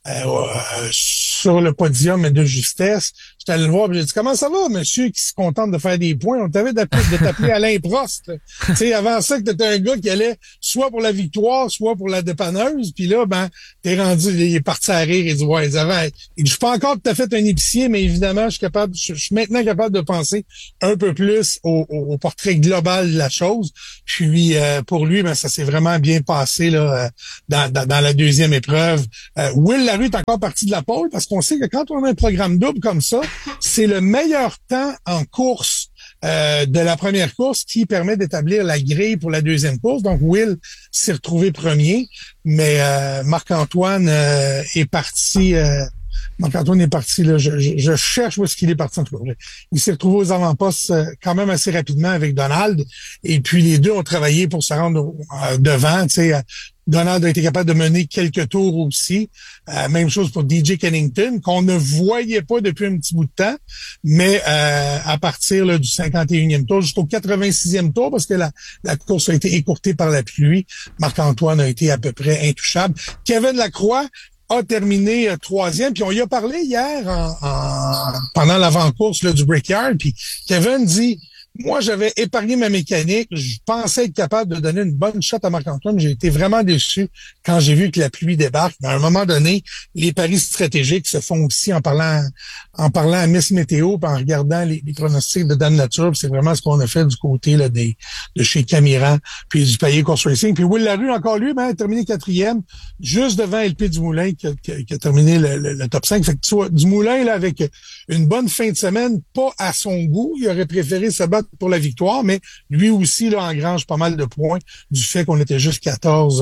sur le podium de justesse, j'étais allé le voir et j'ai dit, comment ça va, monsieur qui se contente de faire des points? On t'avait de t'appeler Alain Prost. Tu sais, avant ça, que t'étais un gars qui allait soit pour la victoire, soit pour la dépanneuse. Puis là, t'es rendu, il est parti à rire et dit, ouais, je suis pas encore tout à fait un épicier, mais évidemment, je suis maintenant capable de penser un peu plus au portrait global de la chose. Puis, pour lui, ça s'est vraiment bien passé, là, dans la deuxième épreuve. Will Larue est encore parti de la pole parce qu'on sait que quand on a un programme double comme ça, c'est le meilleur temps en course de la première course qui permet d'établir la grille pour la deuxième course. Donc, Will s'est retrouvé premier, mais Marc-Antoine est parti... Marc-Antoine est parti, là, je cherche où est-ce qu'il est parti en tout cas. Il s'est retrouvé aux avant-postes quand même assez rapidement avec Donald. Et puis, les deux ont travaillé pour se rendre devant, tu sais. Donald a été capable de mener quelques tours aussi. Même chose pour DJ Kennington, qu'on ne voyait pas depuis un petit bout de temps, mais à partir là, du 51e tour jusqu'au 86e tour, parce que la course a été écourtée par la pluie, Marc-Antoine a été à peu près intouchable. Kevin Lacroix a terminé troisième, puis on y a parlé hier pendant l'avant-course là, du Brickyard, puis Kevin dit... Moi, j'avais épargné ma mécanique. Je pensais être capable de donner une bonne shot à Marc-Antoine. J'ai été vraiment déçu quand j'ai vu que la pluie débarque. Mais à un moment donné, les paris stratégiques se font aussi en parlant à Miss Météo, puis en regardant les pronostics de Dame Nature. C'est vraiment ce qu'on a fait du côté là, de chez Camiran, puis du Payet Course Racing. Puis Will Larue, encore lui, a terminé quatrième, juste devant LP Dumoulin qui a terminé le top 5. Fait que tu vois, Dumoulin, là, avec une bonne fin de semaine, pas à son goût. Il aurait préféré se battre pour la victoire, mais lui aussi là engrange pas mal de points du fait qu'on était juste 14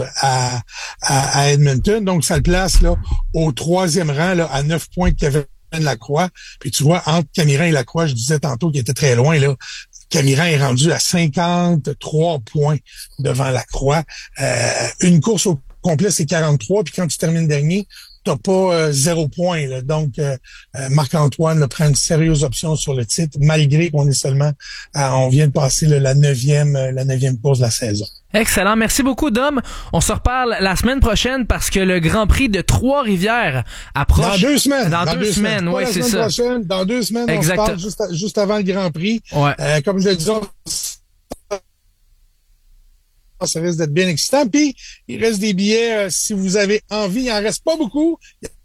à Edmonton. Donc, ça le place là au troisième rang là, à 9 points de Kevin Lacroix. Puis tu vois, entre Camiran et Lacroix, je disais tantôt qu'il était très loin, là. Camiran est rendu à 53 points devant Lacroix. Une course au complet, c'est 43, puis quand tu termines dernier, t'as pas 0 point. Là. Donc, Marc-Antoine prend une sérieuse option sur le titre, malgré qu'on est seulement on vient de passer la neuvième course de la saison. Excellent. Merci beaucoup, Dom. On se reparle la semaine prochaine parce que le Grand Prix de Trois-Rivières approche. Dans 2 semaines. Dans 2 semaines, oui, c'est ça. Dans 2 semaines, exact. On se parle juste avant le Grand Prix. Ouais. Comme je le disais, ça risque d'être bien excitant. Puis, il reste des billets si vous avez envie. Il en reste pas beaucoup.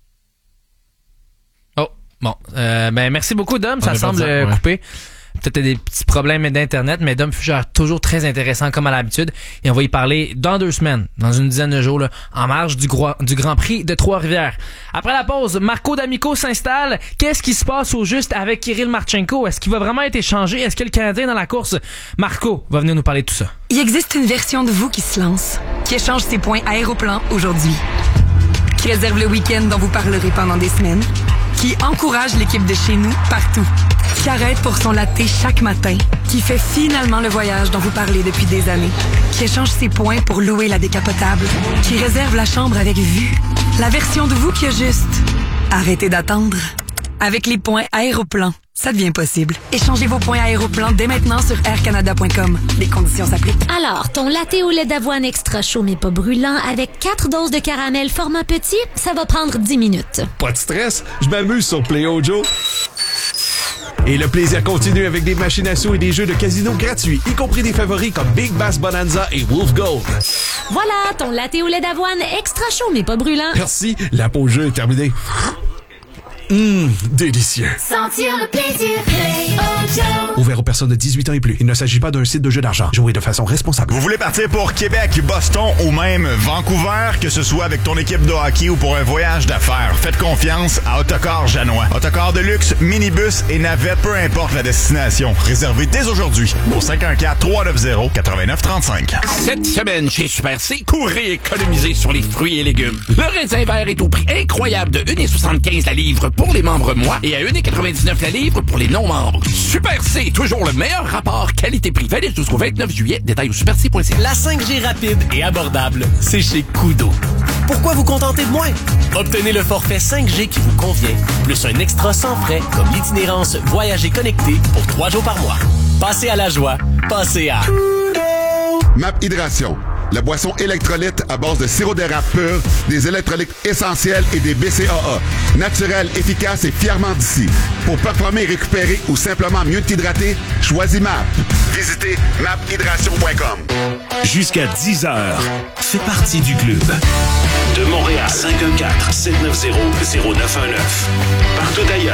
Oh, bon. Merci beaucoup, Dom. Ça semble coupé. Peut-être des petits problèmes d'Internet, mais Dom Fugère, toujours très intéressant comme à l'habitude. Et on va y parler dans 2 semaines, dans une dizaine de jours, là, en marge du Grand Prix de Trois-Rivières. Après la pause, Marco D'Amico s'installe. Qu'est-ce qui se passe au juste avec Kirill Marchenko? Est-ce qu'il va vraiment être échangé? Est-ce que le Canadien est dans la course? Marco va venir nous parler de tout ça. Il existe une version de vous qui se lance, qui échange ses points Aéroplan aujourd'hui, qui réserve le week-end dont vous parlerez pendant des semaines, qui encourage l'équipe de chez nous partout, qui arrête pour son latte chaque matin, qui fait finalement le voyage dont vous parlez depuis des années, qui échange ses points pour louer la décapotable, qui réserve la chambre avec vue. La version de vous qui a juste arrêtez d'attendre. Avec les points Aéroplan, ça devient possible. Échangez vos points Aéroplan dès maintenant sur aircanada.com. Les conditions s'appliquent. Alors, ton latte au lait d'avoine extra chaud mais pas brûlant avec 4 doses de caramel format petit, ça va prendre 10 minutes. Pas de stress, je m'amuse sur Play-O Joe. Et le plaisir continue avec des machines à sous et des jeux de casino gratuits, y compris des favoris comme Big Bass Bonanza et Wolf Gold. Voilà, ton latte au lait d'avoine extra chaud mais pas brûlant. Merci, la pause jeu est terminée. Délicieux. Sentir le plaisir, Play-O Joe. Ouvert aux personnes de 18 ans et plus. Il ne s'agit pas d'un site de jeu d'argent. Jouez de façon responsable. Vous voulez partir pour Québec, Boston ou même Vancouver, que ce soit avec ton équipe de hockey ou pour un voyage d'affaires, faites confiance à Autocar Janois. Autocar de luxe, minibus et navette, peu importe la destination. Réservez dès aujourd'hui au 514-390-8935. Cette semaine chez Super C, courez économiser sur les fruits et légumes. Le raisin vert est au prix incroyable de 1,75 la livre pour les membres moi et à 1,99 la livre pour les non-membres. Super C, toujours le meilleur rapport qualité-prix. Valide jusqu'au 29 juillet. Détail au superc.ca. La 5G rapide et abordable, c'est chez Koodo. Pourquoi vous contenter de moins? Obtenez le forfait 5G qui vous convient, plus un extra sans frais comme l'itinérance Voyager connecté pour 3 jours par mois. Passez à la joie. Passez à... MAP Hydration. La boisson électrolyte à base de sirop d'érable pur, des électrolytes essentiels et des BCAA. Naturel, efficace et fièrement d'ici. Pour performer et récupérer ou simplement mieux t'hydrater, choisis MAP. Visitez maphydration.com. Jusqu'à 10h, fais partie du club. De Montréal, 514-790-0919. Partout ailleurs,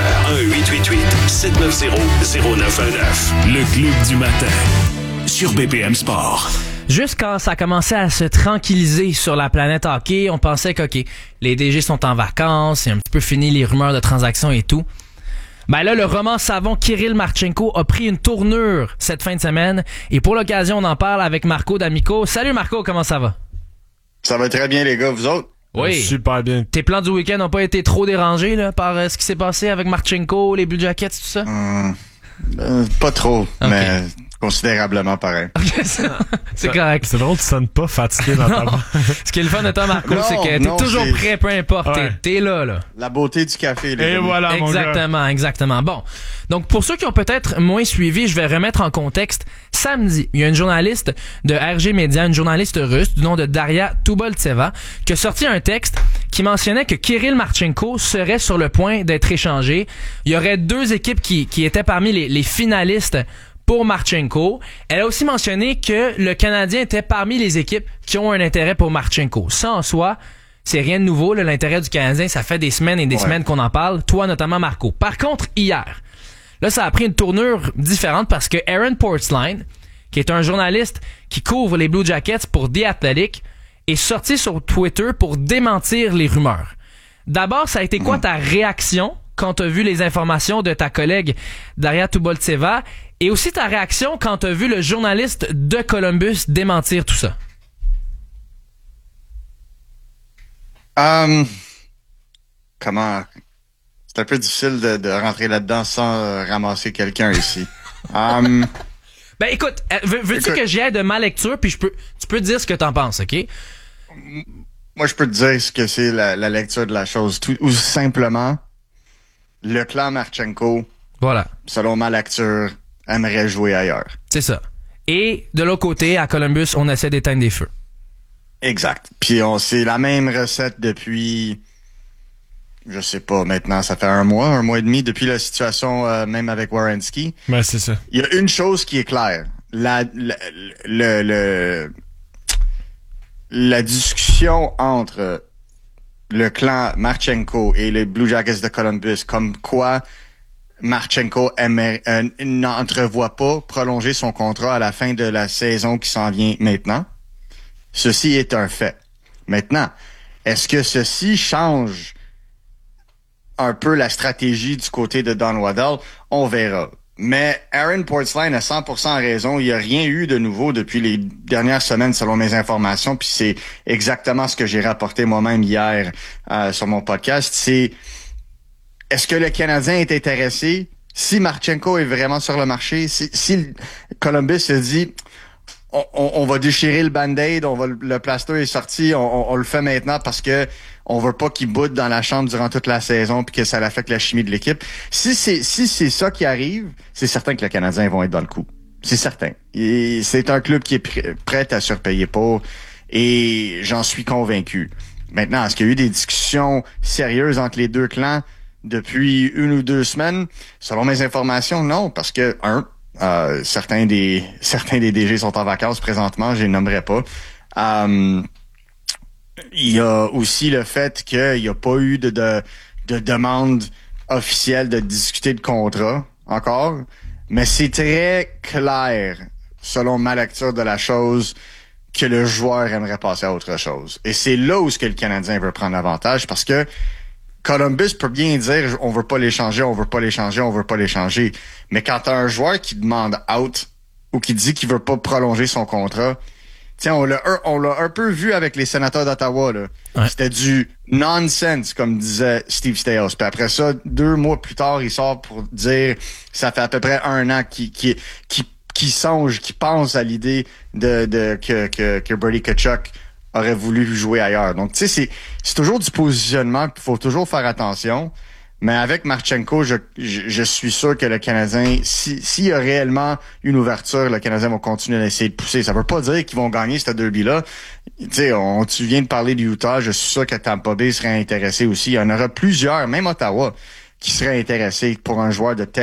1-888-790-0919. Le club du matin, sur BPM Sport. Juste quand ça a commencé à se tranquilliser sur la planète hockey, on pensait que les DG sont en vacances, c'est un petit peu fini les rumeurs de transactions et tout. Ben là, le roman savon Kirill Marchenko a pris une tournure cette fin de semaine et pour l'occasion, on en parle avec Marco D'Amico. Salut Marco, comment ça va? Ça va très bien les gars, vous autres? Oui. Super bien. Tes plans du week-end n'ont pas été trop dérangés là, par ce qui s'est passé avec Marchenko, les Blue Jackets, tout ça? Pas trop, mais... considérablement pareil. C'est correct. C'est drôle, tu sonnes pas fatigué dans ta voix. Ce qui est le fun de toi, Marco, c'est que t'es toujours prêt, peu importe. Ouais. T'es là. La beauté du café. Et voilà, mon gars. Exactement. Bon. Donc, pour ceux qui ont peut-être moins suivi, je vais remettre en contexte. Samedi, il y a une journaliste de RG Média, une journaliste russe du nom de Daria Tuboltseva, qui a sorti un texte qui mentionnait que Kirill Marchenko serait sur le point d'être échangé. Il y aurait 2 équipes qui étaient parmi les finalistes pour Marchenko. Elle a aussi mentionné que le Canadien était parmi les équipes qui ont un intérêt pour Marchenko. Ça, en soi, c'est rien de nouveau. Là, l'intérêt du Canadien, ça fait des semaines et des semaines qu'on en parle. Toi, notamment, Marco. Par contre, hier, là, ça a pris une tournure différente parce que Aaron Portzline, qui est un journaliste qui couvre les Blue Jackets pour The Athletic, est sorti sur Twitter pour démentir les rumeurs. D'abord, ça a été quoi ta réaction quand tu as vu les informations de ta collègue Daria Tuboltseva et aussi ta réaction quand tu as vu le journaliste de Columbus démentir tout ça? Comment... C'est un peu difficile de rentrer là-dedans sans ramasser quelqu'un ici. Ben écoute, veux-tu que j'y aille de ma lecture puis tu peux dire ce que t'en penses, OK? Moi, je peux te dire ce que c'est la lecture de la chose. Ou simplement, le clan Marchenko, voilà, selon ma lecture, aimerait jouer ailleurs. C'est ça. Et de l'autre côté, à Columbus, on essaie d'éteindre des feux. Exact. Puis c'est la même recette depuis, je sais pas, maintenant, ça fait un mois et demi, depuis la situation même avec Werenski. Ben, c'est ça. Il y a une chose qui est claire. La discussion entre le clan Marchenko et les Blue Jackets de Columbus, comme quoi Marchenko n'entrevoit pas prolonger son contrat à la fin de la saison qui s'en vient maintenant. Ceci est un fait. Maintenant, est-ce que ceci change un peu la stratégie du côté de Don Waddell? On verra. Mais Aaron Portzline a 100% raison. Il n'y a rien eu de nouveau depuis les dernières semaines, selon mes informations. Puis c'est exactement ce que j'ai rapporté moi-même hier sur mon podcast. C'est, est-ce que le Canadien est intéressé? Si Marchenko est vraiment sur le marché, si Columbus se dit, on va déchirer le band-aid, le plaster est sorti, on le fait maintenant parce que on veut pas qu'il boude dans la chambre durant toute la saison puis que ça affecte la chimie de l'équipe. Si c'est ça qui arrive, c'est certain que les Canadiens vont être dans le coup. C'est certain. Et c'est un club qui est prêt à surpayer pour, et j'en suis convaincu. Maintenant, est-ce qu'il y a eu des discussions sérieuses entre les deux clans depuis 1 ou 2 semaines? Selon mes informations, non, parce que certains des DG sont en vacances présentement, je les nommerai pas. Il y a aussi le fait qu'il n'y a pas eu de demande officielle de discuter de contrat encore, mais c'est très clair, selon ma lecture de la chose, que le joueur aimerait passer à autre chose. Et c'est là où ce que le Canadien veut prendre l'avantage, parce que Columbus peut bien dire on veut pas l'échanger, on veut pas l'échanger, on veut pas l'échanger. Mais quand t'as un joueur qui demande out ou qui dit qu'il veut pas prolonger son contrat, Tiens, on l'a un peu vu avec les sénateurs d'Ottawa, là. Ouais. C'était du nonsense, comme disait Steve Staios. Puis après ça, 2 mois plus tard, il sort pour dire, ça fait à peu près 1 an qui pense à l'idée que Brady Tkachuk aurait voulu jouer ailleurs. Donc, tu sais, c'est toujours du positionnement, il faut toujours faire attention. Mais avec Marchenko, je suis sûr que le Canadien, s'il y a réellement une ouverture, le Canadien va continuer à essayer de pousser. Ça veut pas dire qu'ils vont gagner ce derby-là. Tu sais, tu viens de parler du Utah, je suis sûr que Tampa Bay serait intéressé aussi. Il y en aura plusieurs, même Ottawa, qui seraient intéressés pour un joueur de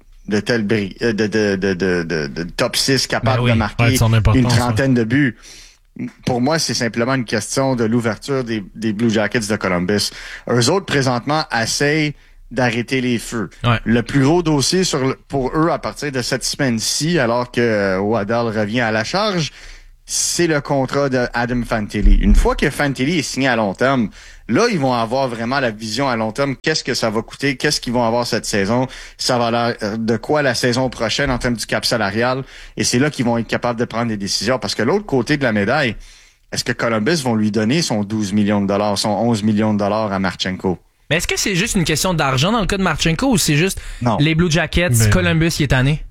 top 6 capable de marquer une trentaine de buts. Pour moi, c'est simplement une question de l'ouverture des Blue Jackets de Columbus. Eux autres, présentement, essayent d'arrêter les feux. Ouais. Le plus gros dossier pour eux à partir de cette semaine-ci, alors que Waddell revient à la charge, c'est le contrat de Adam Fantilli. Une fois que Fantilli est signé à long terme, là, ils vont avoir vraiment la vision à long terme. Qu'est-ce que ça va coûter? Qu'est-ce qu'ils vont avoir cette saison? Ça va l'air de quoi la saison prochaine en termes du cap salarial? Et c'est là qu'ils vont être capables de prendre des décisions. Parce que l'autre côté de la médaille, est-ce que Columbus vont lui donner son 12 millions de dollars, son 11 millions de dollars à Marchenko? Mais est-ce que c'est juste une question d'argent dans le cas de Marchenko ou c'est juste les Blue Jackets, Columbus qui est tanné?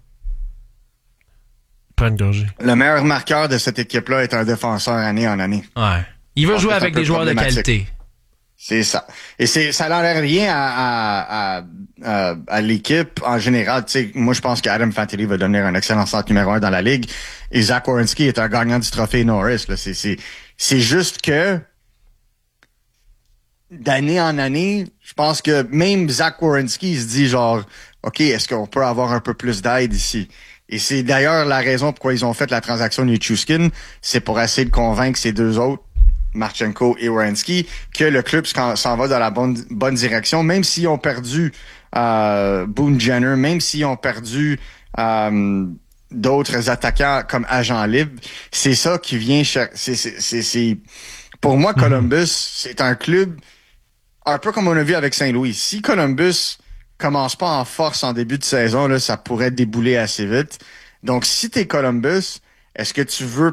Le meilleur marqueur de cette équipe-là est un défenseur année en année. Ouais. Il veut jouer avec des joueurs de qualité. C'est ça. Et ça n'enlève rien à l'équipe en général. Tu sais, moi, je pense qu'Adam Fantilli va devenir un excellent centre numéro 1 dans la ligue. Et Zach Werenski est un gagnant du trophée Norris. Là. C'est juste que d'année en année, je pense que même Zach Werenski se dit genre, OK, est-ce qu'on peut avoir un peu plus d'aide ici? Et c'est d'ailleurs la raison pourquoi ils ont fait la transaction Nichushkin. C'est pour essayer de convaincre ces deux autres, Marchenko et Werenski, que le club s'en va dans la bonne direction, même s'ils ont perdu Boone Jenner, même s'ils ont perdu d'autres attaquants comme agents libres. C'est ça qui vient c'est pour moi, Columbus, c'est un club un peu comme on a vu avec Saint-Louis. Si Columbus commence pas en force en début de saison, là, ça pourrait débouler assez vite. Donc, si t'es Columbus, est-ce que tu veux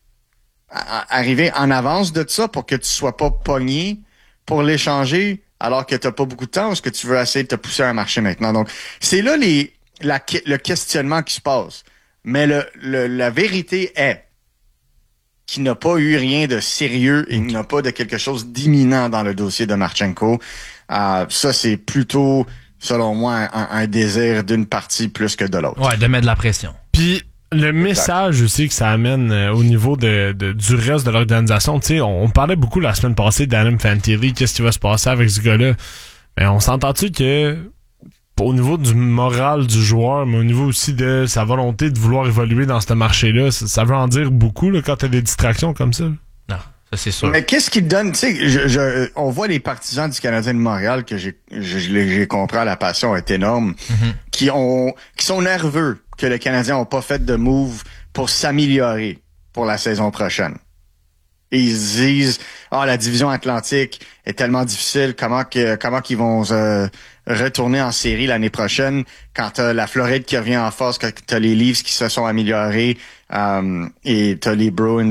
arriver en avance de ça pour que tu sois pas pogné pour l'échanger alors que t'as pas beaucoup de temps, ou est-ce que tu veux essayer de te pousser à un marché maintenant? Donc, c'est là le questionnement qui se passe. Mais la vérité est qu'il n'a pas eu rien de sérieux et qu'il n'a pas de quelque chose d'imminent dans le dossier de Marchenko. Ça, c'est plutôt, selon moi, un désir d'une partie plus que de l'autre. Ouais, de mettre de la pression. Puis le message aussi que ça amène au niveau du reste de l'organisation, tu sais, on parlait beaucoup la semaine passée d'Adam Fantilli, qu'est-ce qui va se passer avec ce gars-là. Mais on s'entend-tu que au niveau du moral du joueur, mais au niveau aussi de sa volonté de vouloir évoluer dans ce marché-là, ça veut en dire beaucoup là, quand t'as des distractions comme ça? Non, ça c'est sûr. Mais qu'est-ce qui te donne, tu sais, on voit les partisans du Canadien de Montréal, que j'ai compris, la passion est énorme, qui sont nerveux que les Canadiens ont pas fait de move pour s'améliorer pour la saison prochaine. Et ils se disent, la division Atlantique est tellement difficile, comment qu'ils vont retourner en série l'année prochaine quand t'as la Floride qui revient en force, quand t'as les Leafs qui se sont améliorés, et t'as les Bruins,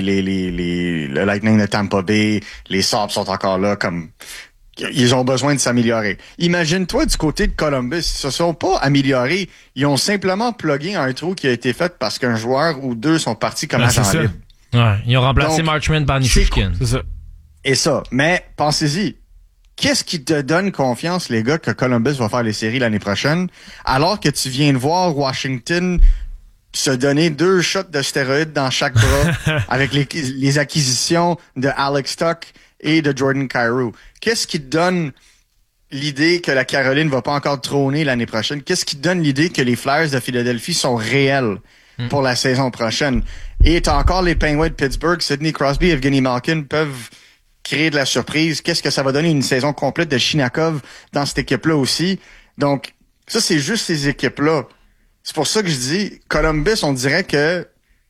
le Lightning de Tampa Bay, les Sabres sont encore là, comme ils ont besoin de s'améliorer. Imagine-toi du côté de Columbus, ils se sont pas améliorés, ils ont simplement plugué un trou qui a été fait parce qu'un joueur ou deux sont partis comme agents libres. Ouais, ils ont remplacé Marchment par Nichushkin. C'est ça. Et ça. Mais, pensez-y. Qu'est-ce qui te donne confiance, les gars, que Columbus va faire les séries l'année prochaine, alors que tu viens de voir Washington se donner 2 shots de stéroïdes dans chaque bras avec les acquisitions de Alex Tuch et de Jordan Kyrou? Qu'est-ce qui te donne l'idée que la Caroline va pas encore trôner l'année prochaine? Qu'est-ce qui te donne l'idée que les Flyers de Philadelphie sont réels pour la saison prochaine? Et t'as encore les Penguins de Pittsburgh, Sidney Crosby, Evgeny Malkin peuvent créer de la surprise. Qu'est-ce que ça va donner une saison complète de Shinakov dans cette équipe-là aussi? Donc, ça, c'est juste ces équipes-là. C'est pour ça que je dis, Columbus, on dirait que,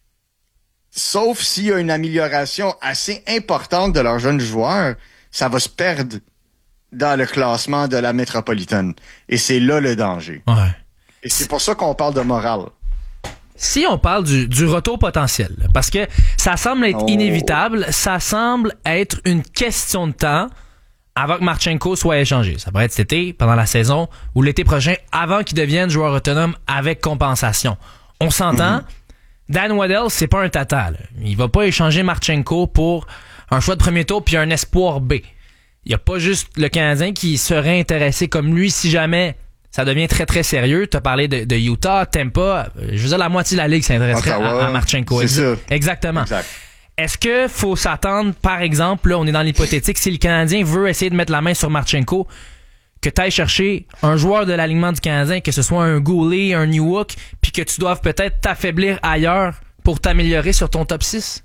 sauf s'il y a une amélioration assez importante de leurs jeunes joueurs, ça va se perdre dans le classement de la métropolitaine. Et c'est là le danger. Ouais. Et c'est pour ça qu'on parle de morale. Si on parle du retour potentiel, parce que ça semble être inévitable, ça semble être une question de temps avant que Marchenko soit échangé. Ça pourrait être cet été, pendant la saison, ou l'été prochain, avant qu'il devienne joueur autonome avec compensation. On s'entend, Dan Waddell, c'est pas un tata. Là. Il va pas échanger Marchenko pour un choix de premier tour puis un espoir B. Il y a pas juste le Canadien qui serait intéressé comme lui si jamais ça devient très, très sérieux. Tu as parlé de Utah, Tampa. Je veux dire, la moitié de la Ligue s'intéresserait à Marchenko. C'est ça. Exactement. Exact. Est-ce que faut s'attendre, par exemple, là, on est dans l'hypothétique, si le Canadien veut essayer de mettre la main sur Marchenko, que tu ailles chercher un joueur de l'alignement du Canadien, que ce soit un Goulet, un Newhook, puis que tu doives peut-être t'affaiblir ailleurs pour t'améliorer sur ton top 6?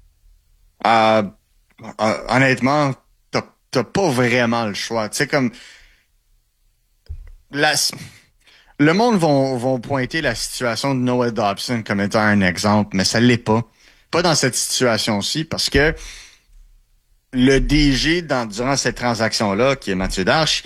Honnêtement, t'as pas vraiment le choix. Tu sais, comme... Le monde vont pointer la situation de Noah Dobson comme étant un exemple, mais ça l'est pas. Pas dans cette situation-ci, parce que le DG, durant cette transaction-là, qui est Mathieu Darche,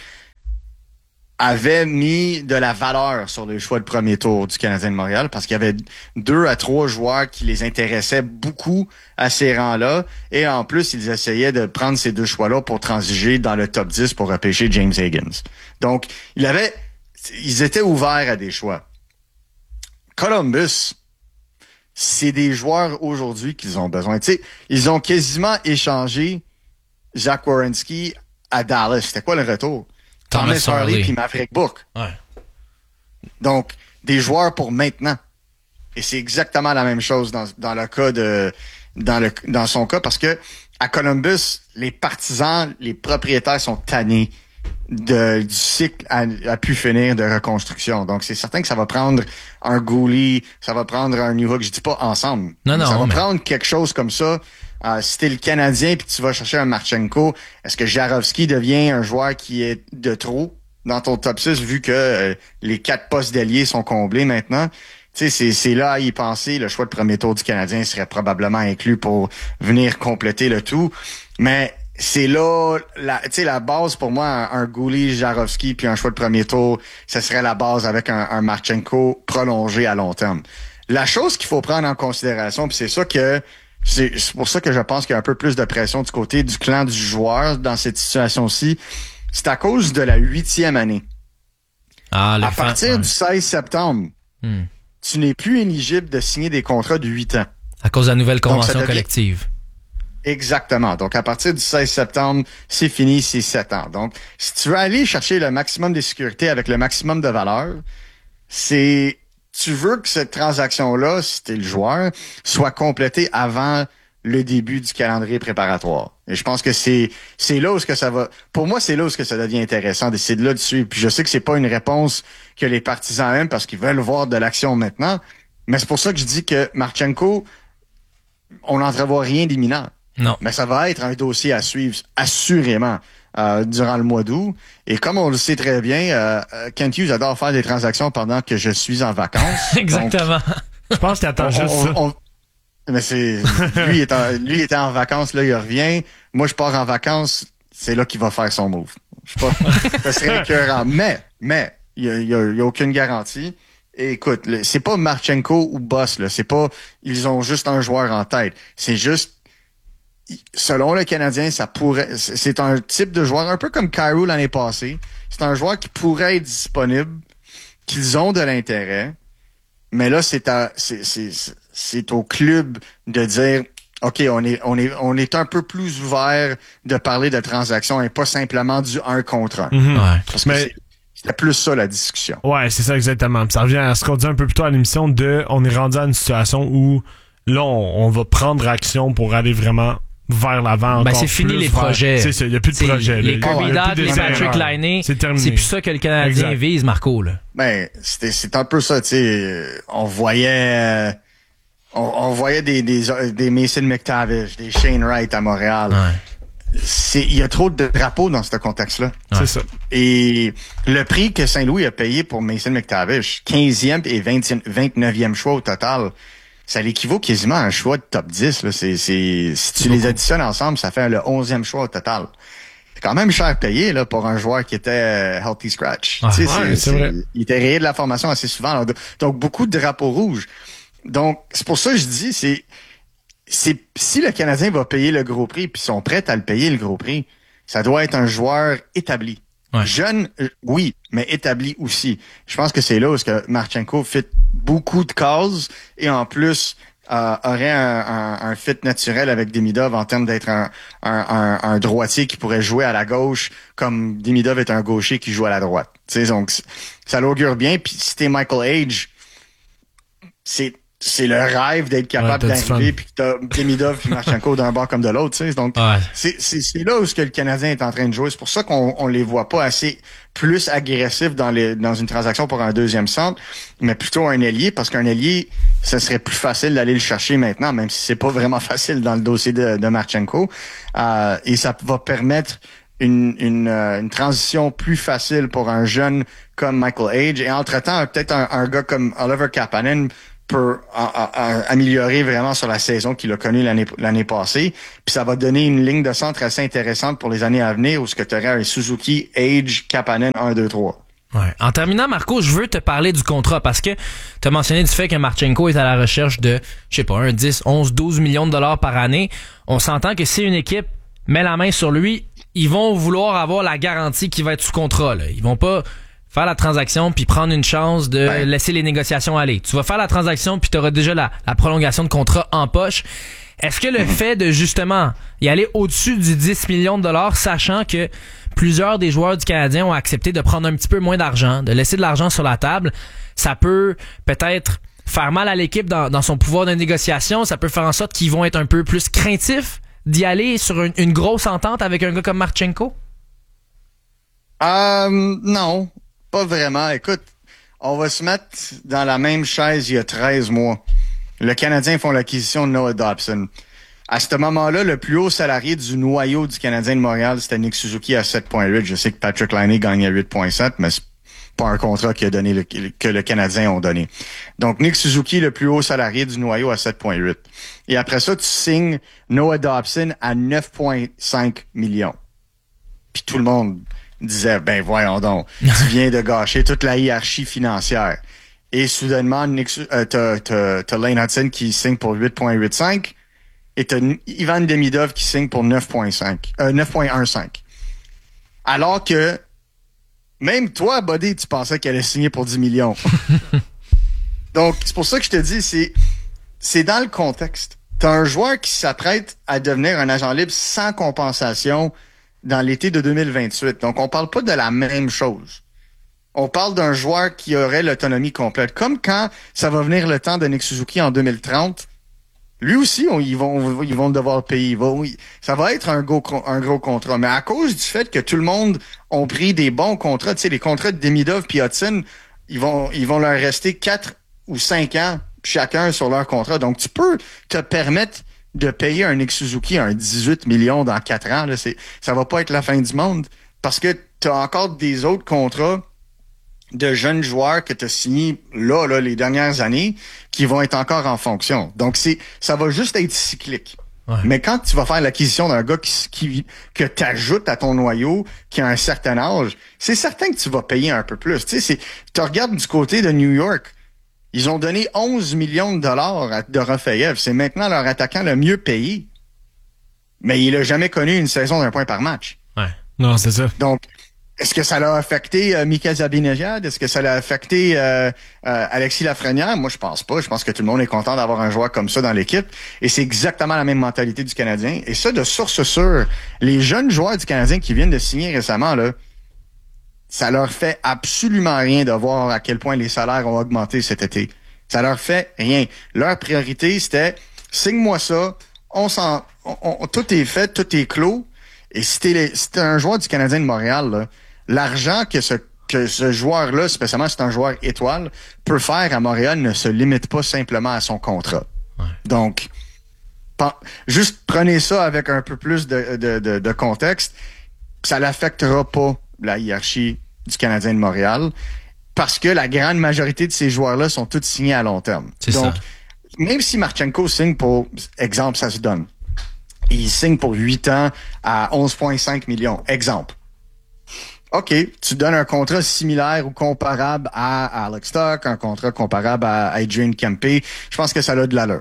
avait mis de la valeur sur les choix de premier tour du Canadien de Montréal, parce qu'il y avait 2 à 3 joueurs qui les intéressaient beaucoup à ces rangs-là, et en plus, ils essayaient de prendre ces 2 choix-là pour transiger dans le top 10 pour repêcher James Higgins. Donc, ils étaient ouverts à des choix. Columbus, c'est des joueurs aujourd'hui qu'ils ont besoin. Tu sais, ils ont quasiment échangé Zach Werenski à Dallas. C'était quoi le retour? Thomas Harley puis Maverick Book. Ouais. Donc, des joueurs pour maintenant. Et c'est exactement la même chose dans le cas dans son cas, parce que à Columbus, les partisans, les propriétaires sont tannés du cycle à pu finir de reconstruction. Donc, c'est certain que ça va prendre un Goulet, ça va prendre un Newhook, je dis pas ensemble. Ça va prendre quelque chose comme ça. Si t'es le Canadien puis tu vas chercher un Marchenko, est-ce que Jarowski devient un joueur qui est de trop dans ton top 6 vu que les 4 postes d'ailier sont comblés maintenant? Tu sais, c'est là à y penser. Le choix de premier tour du Canadien serait probablement inclus pour venir compléter le tout. Mais c'est là, la base pour moi, un Goulet, Jarowski puis un choix de premier tour, ça serait la base avec un Marchenko prolongé à long terme. La chose qu'il faut prendre en considération, puis c'est pour ça que je pense qu'il y a un peu plus de pression du côté du clan du joueur dans cette situation-ci, c'est à cause de la 8e année. À partir du 16 septembre, tu n'es plus éligible de signer des contrats de 8 ans. À cause de la nouvelle convention collective. Exactement. Donc, à partir du 16 septembre, c'est fini, c'est 7 ans. Donc, si tu veux aller chercher le maximum de sécurité avec le maximum de valeur, tu veux que cette transaction-là, si t'es le joueur, soit complétée avant le début du calendrier préparatoire. Et je pense que c'est là où ça va... Pour moi, c'est là où ça devient intéressant d'essayer de là dessus. Puis je sais que c'est pas une réponse que les partisans aiment parce qu'ils veulent voir de l'action maintenant. Mais c'est pour ça que je dis que Marchenko, on n'entrevoit rien d'imminent. Non. Mais ça va être un dossier à suivre, assurément, durant le mois d'août. Et comme on le sait très bien, Kent Hughes adore faire des transactions pendant que je suis en vacances. Exactement. Donc, je pense qu'il attend juste ça. Mais lui était en vacances, là, il revient. Moi, je pars en vacances, c'est là qu'il va faire son move. Ça serait écœurant. Mais, il y a aucune garantie. Et écoute, c'est pas Marchenko ou Boss, là. C'est pas, ils ont juste un joueur en tête. C'est juste, selon le Canadien, c'est un type de joueur, un peu comme Kyrou l'année passée. C'est un joueur qui pourrait être disponible, qu'ils ont de l'intérêt. Mais là, c'est au club de dire, OK, on est un peu plus ouvert de parler de transactions et pas simplement du 1 contre 1. Mm-hmm. Ouais. Parce que c'était plus ça, la discussion. Ouais, c'est ça exactement. Puis ça revient à ce qu'on disait un peu plus tôt à l'émission on est rendu à une situation où là, on va prendre action pour aller vraiment vers l'avant. Ben, c'est fini les projets. C'est ça, il n'y a plus de projets. Les Kirby Dach, les Patrick Laine, c'est plus ça que le Canadien vise, Marco, là. Ben, c'est un peu ça, tu sais. On voyait des Mason McTavish, des Shane Wright à Montréal. Ouais. Il y a trop de drapeaux dans ce contexte-là. Ouais. C'est ça. Et le prix que Saint-Louis a payé pour Mason McTavish, 15e et 29e choix au total, ça l'équivaut quasiment à un choix de top 10. Là. Si tu les additionnes ensemble, ça fait le 11e choix au total. C'est quand même cher payé là, pour un joueur qui était healthy scratch. Ouais, c'est vrai. Il était rayé de la formation assez souvent. Donc, beaucoup de drapeaux rouges. Donc, c'est pour ça que je dis, c'est si le Canadien va payer le gros prix, puis sont prêts à le payer le gros prix, ça doit être un joueur établi. Ouais. Jeune, oui, mais établi aussi. Je pense que c'est là où Marchenko fit beaucoup de cases et en plus aurait un fit naturel avec Demidov en termes d'être un droitier qui pourrait jouer à la gauche comme Demidov est un gaucher qui joue à la droite. Tu sais, donc ça l'augure bien. Puis si t'es Michael Age, c'est le rêve d'être capable d'arriver puis que t'as Demidov puis Marchenko d'un bord comme de l'autre, tu sais. Donc c'est là où ce que le Canadien est en train de jouer. C'est pour ça qu'on les voit pas assez plus agressifs dans une transaction pour un deuxième centre, mais plutôt un ailier, parce qu'un ailier, ce serait plus facile d'aller le chercher maintenant, même si c'est pas vraiment facile dans le dossier de Marchenko. Et ça va permettre une transition plus facile pour un jeune comme Michael Age. Et entre-temps, peut-être un gars comme Oliver Kapanen peut améliorer vraiment sur la saison qu'il a connue l'année passée. Puis ça va donner une ligne de centre assez intéressante pour les années à venir où ce que tu aurais un Suzuki, Age, Kapanen 1, 2, 3. Ouais. En terminant, Marco, je veux te parler du contrat parce que tu as mentionné du fait que Marchenko est à la recherche de, je sais pas, 10, 11, 12 millions de dollars par année. On s'entend que si une équipe met la main sur lui, ils vont vouloir avoir la garantie qu'il va être sous contrat, là. Ils vont pas faire la transaction puis prendre une chance de laisser les négociations aller. Tu vas faire la transaction puis tu auras déjà la prolongation de contrat en poche. Est-ce que le fait de justement y aller au-dessus du 10 millions de dollars, sachant que plusieurs des joueurs du Canadien ont accepté de prendre un petit peu moins d'argent, de laisser de l'argent sur la table, ça peut peut-être faire mal à l'équipe dans son pouvoir de négociation, ça peut faire en sorte qu'ils vont être un peu plus craintifs d'y aller sur une grosse entente avec un gars comme Marchenko? Non. Pas vraiment. Écoute, on va se mettre dans la même chaise il y a 13 mois. Le Canadien font l'acquisition de Noah Dobson. À ce moment-là, le plus haut salarié du noyau du Canadien de Montréal, c'était Nick Suzuki à 7,8. Je sais que Patrick Laine gagnait 8,7, mais c'est pas un contrat que le Canadien ont donné. Donc, Nick Suzuki, le plus haut salarié du noyau à 7,8. Et après ça, tu signes Noah Dobson à 9,5 millions. Puis tout le monde disait, ben voyons donc, tu viens de gâcher toute la hiérarchie financière. Et soudainement, t'as Lane Hudson qui signe pour 8,85 et t'as Ivan Demidov qui signe pour 9,15. Alors que même toi, Buddy, tu pensais qu'elle allait signer pour 10 millions. Donc, c'est pour ça que je te dis, c'est dans le contexte. T'as un joueur qui s'apprête à devenir un agent libre sans compensation dans l'été de 2028. Donc, on parle pas de la même chose. On parle d'un joueur qui aurait l'autonomie complète. Comme quand ça va venir le temps de Nick Suzuki en 2030, lui aussi, ils vont devoir payer. Ça va être un gros contrat. Mais à cause du fait que tout le monde ont pris des bons contrats, tu sais, les contrats de Demidov puis Hudson, ils vont leur rester 4 ou 5 ans chacun sur leur contrat. Donc, tu peux te permettre de payer un Nick Suzuki un 18 millions dans 4 ans, là, ça va pas être la fin du monde parce que tu as encore des autres contrats de jeunes joueurs que tu as signés là, les dernières années qui vont être encore en fonction. Donc, ça va juste être cyclique. Ouais. Mais quand tu vas faire l'acquisition d'un gars que t'ajoutes à ton noyau, qui a un certain âge, c'est certain que tu vas payer un peu plus. Tu sais, tu regardes du côté de New York, ils ont donné 11 millions de dollars à Dorofeyev. C'est maintenant leur attaquant le mieux payé. Mais il a jamais connu une saison d'un point par match. Ouais. Non, c'est ça. Donc, est-ce que ça l'a affecté Mika Zibanejad? Est-ce que ça l'a affecté Alexis Lafrenière? Moi, je pense pas. Je pense que tout le monde est content d'avoir un joueur comme ça dans l'équipe. Et c'est exactement la même mentalité du Canadien. Et ça, de source sûre, les jeunes joueurs du Canadien qui viennent de signer récemment, là, ça leur fait absolument rien de voir à quel point les salaires ont augmenté cet été. Ça leur fait rien. Leur priorité, c'était signe-moi ça, tout est fait, tout est clos. Et si t'es un joueur du Canadien de Montréal, là, l'argent que ce joueur-là, spécialement si c'est un joueur étoile, peut faire à Montréal ne se limite pas simplement à son contrat. Ouais. Donc, juste prenez ça avec un peu plus de contexte. Ça l'affectera pas la hiérarchie du Canadien de Montréal parce que la grande majorité de ces joueurs-là sont tous signés à long terme. Donc, même si Marchenko signe pour, exemple, ça se donne, il signe pour 8 ans à 11,5 millions, exemple. OK, tu donnes un contrat similaire ou comparable à Alex Tuck, un contrat comparable à Adrian Kempe. Je pense que ça a de l'allure.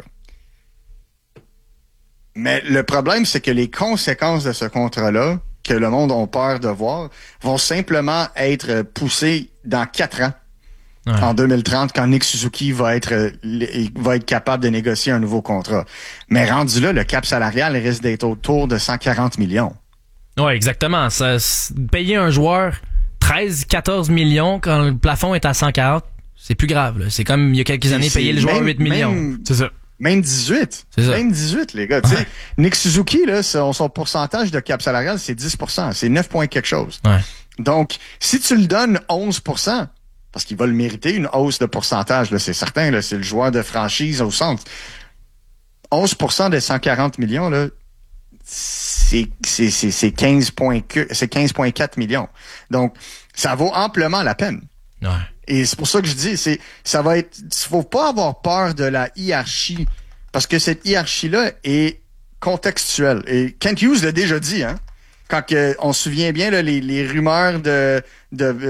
Mais le problème, c'est que les conséquences de ce contrat-là, que le monde a peur de voir, vont simplement être poussées dans 4 ans. Ouais. En 2030, quand Nick Suzuki va être capable de négocier un nouveau contrat. Mais rendu là, le cap salarial risque d'être autour de 140 millions. Ouais, exactement. Payer un joueur 13-14 millions quand le plafond est à 140, c'est plus grave. Là. C'est comme il y a quelques années, payer le joueur 8 millions. C'est ça. Même 18. C'est ça. Même 18, les gars. Ouais. Nick Suzuki, là, son pourcentage de cap salarial, c'est 10%. C'est 9 points quelque chose. Ouais. Donc, si tu le donnes 11%, parce qu'il va le mériter, une hausse de pourcentage, là, c'est certain, là, c'est le joueur de franchise au centre. 11% des 140 millions, là, c'est 15,4 millions. Donc, ça vaut amplement la peine. Ouais. Et c'est pour ça que je dis, faut pas avoir peur de la hiérarchie, parce que cette hiérarchie-là est contextuelle. Et Kent Hughes l'a déjà dit, hein. Quand on se souvient bien, là, les rumeurs de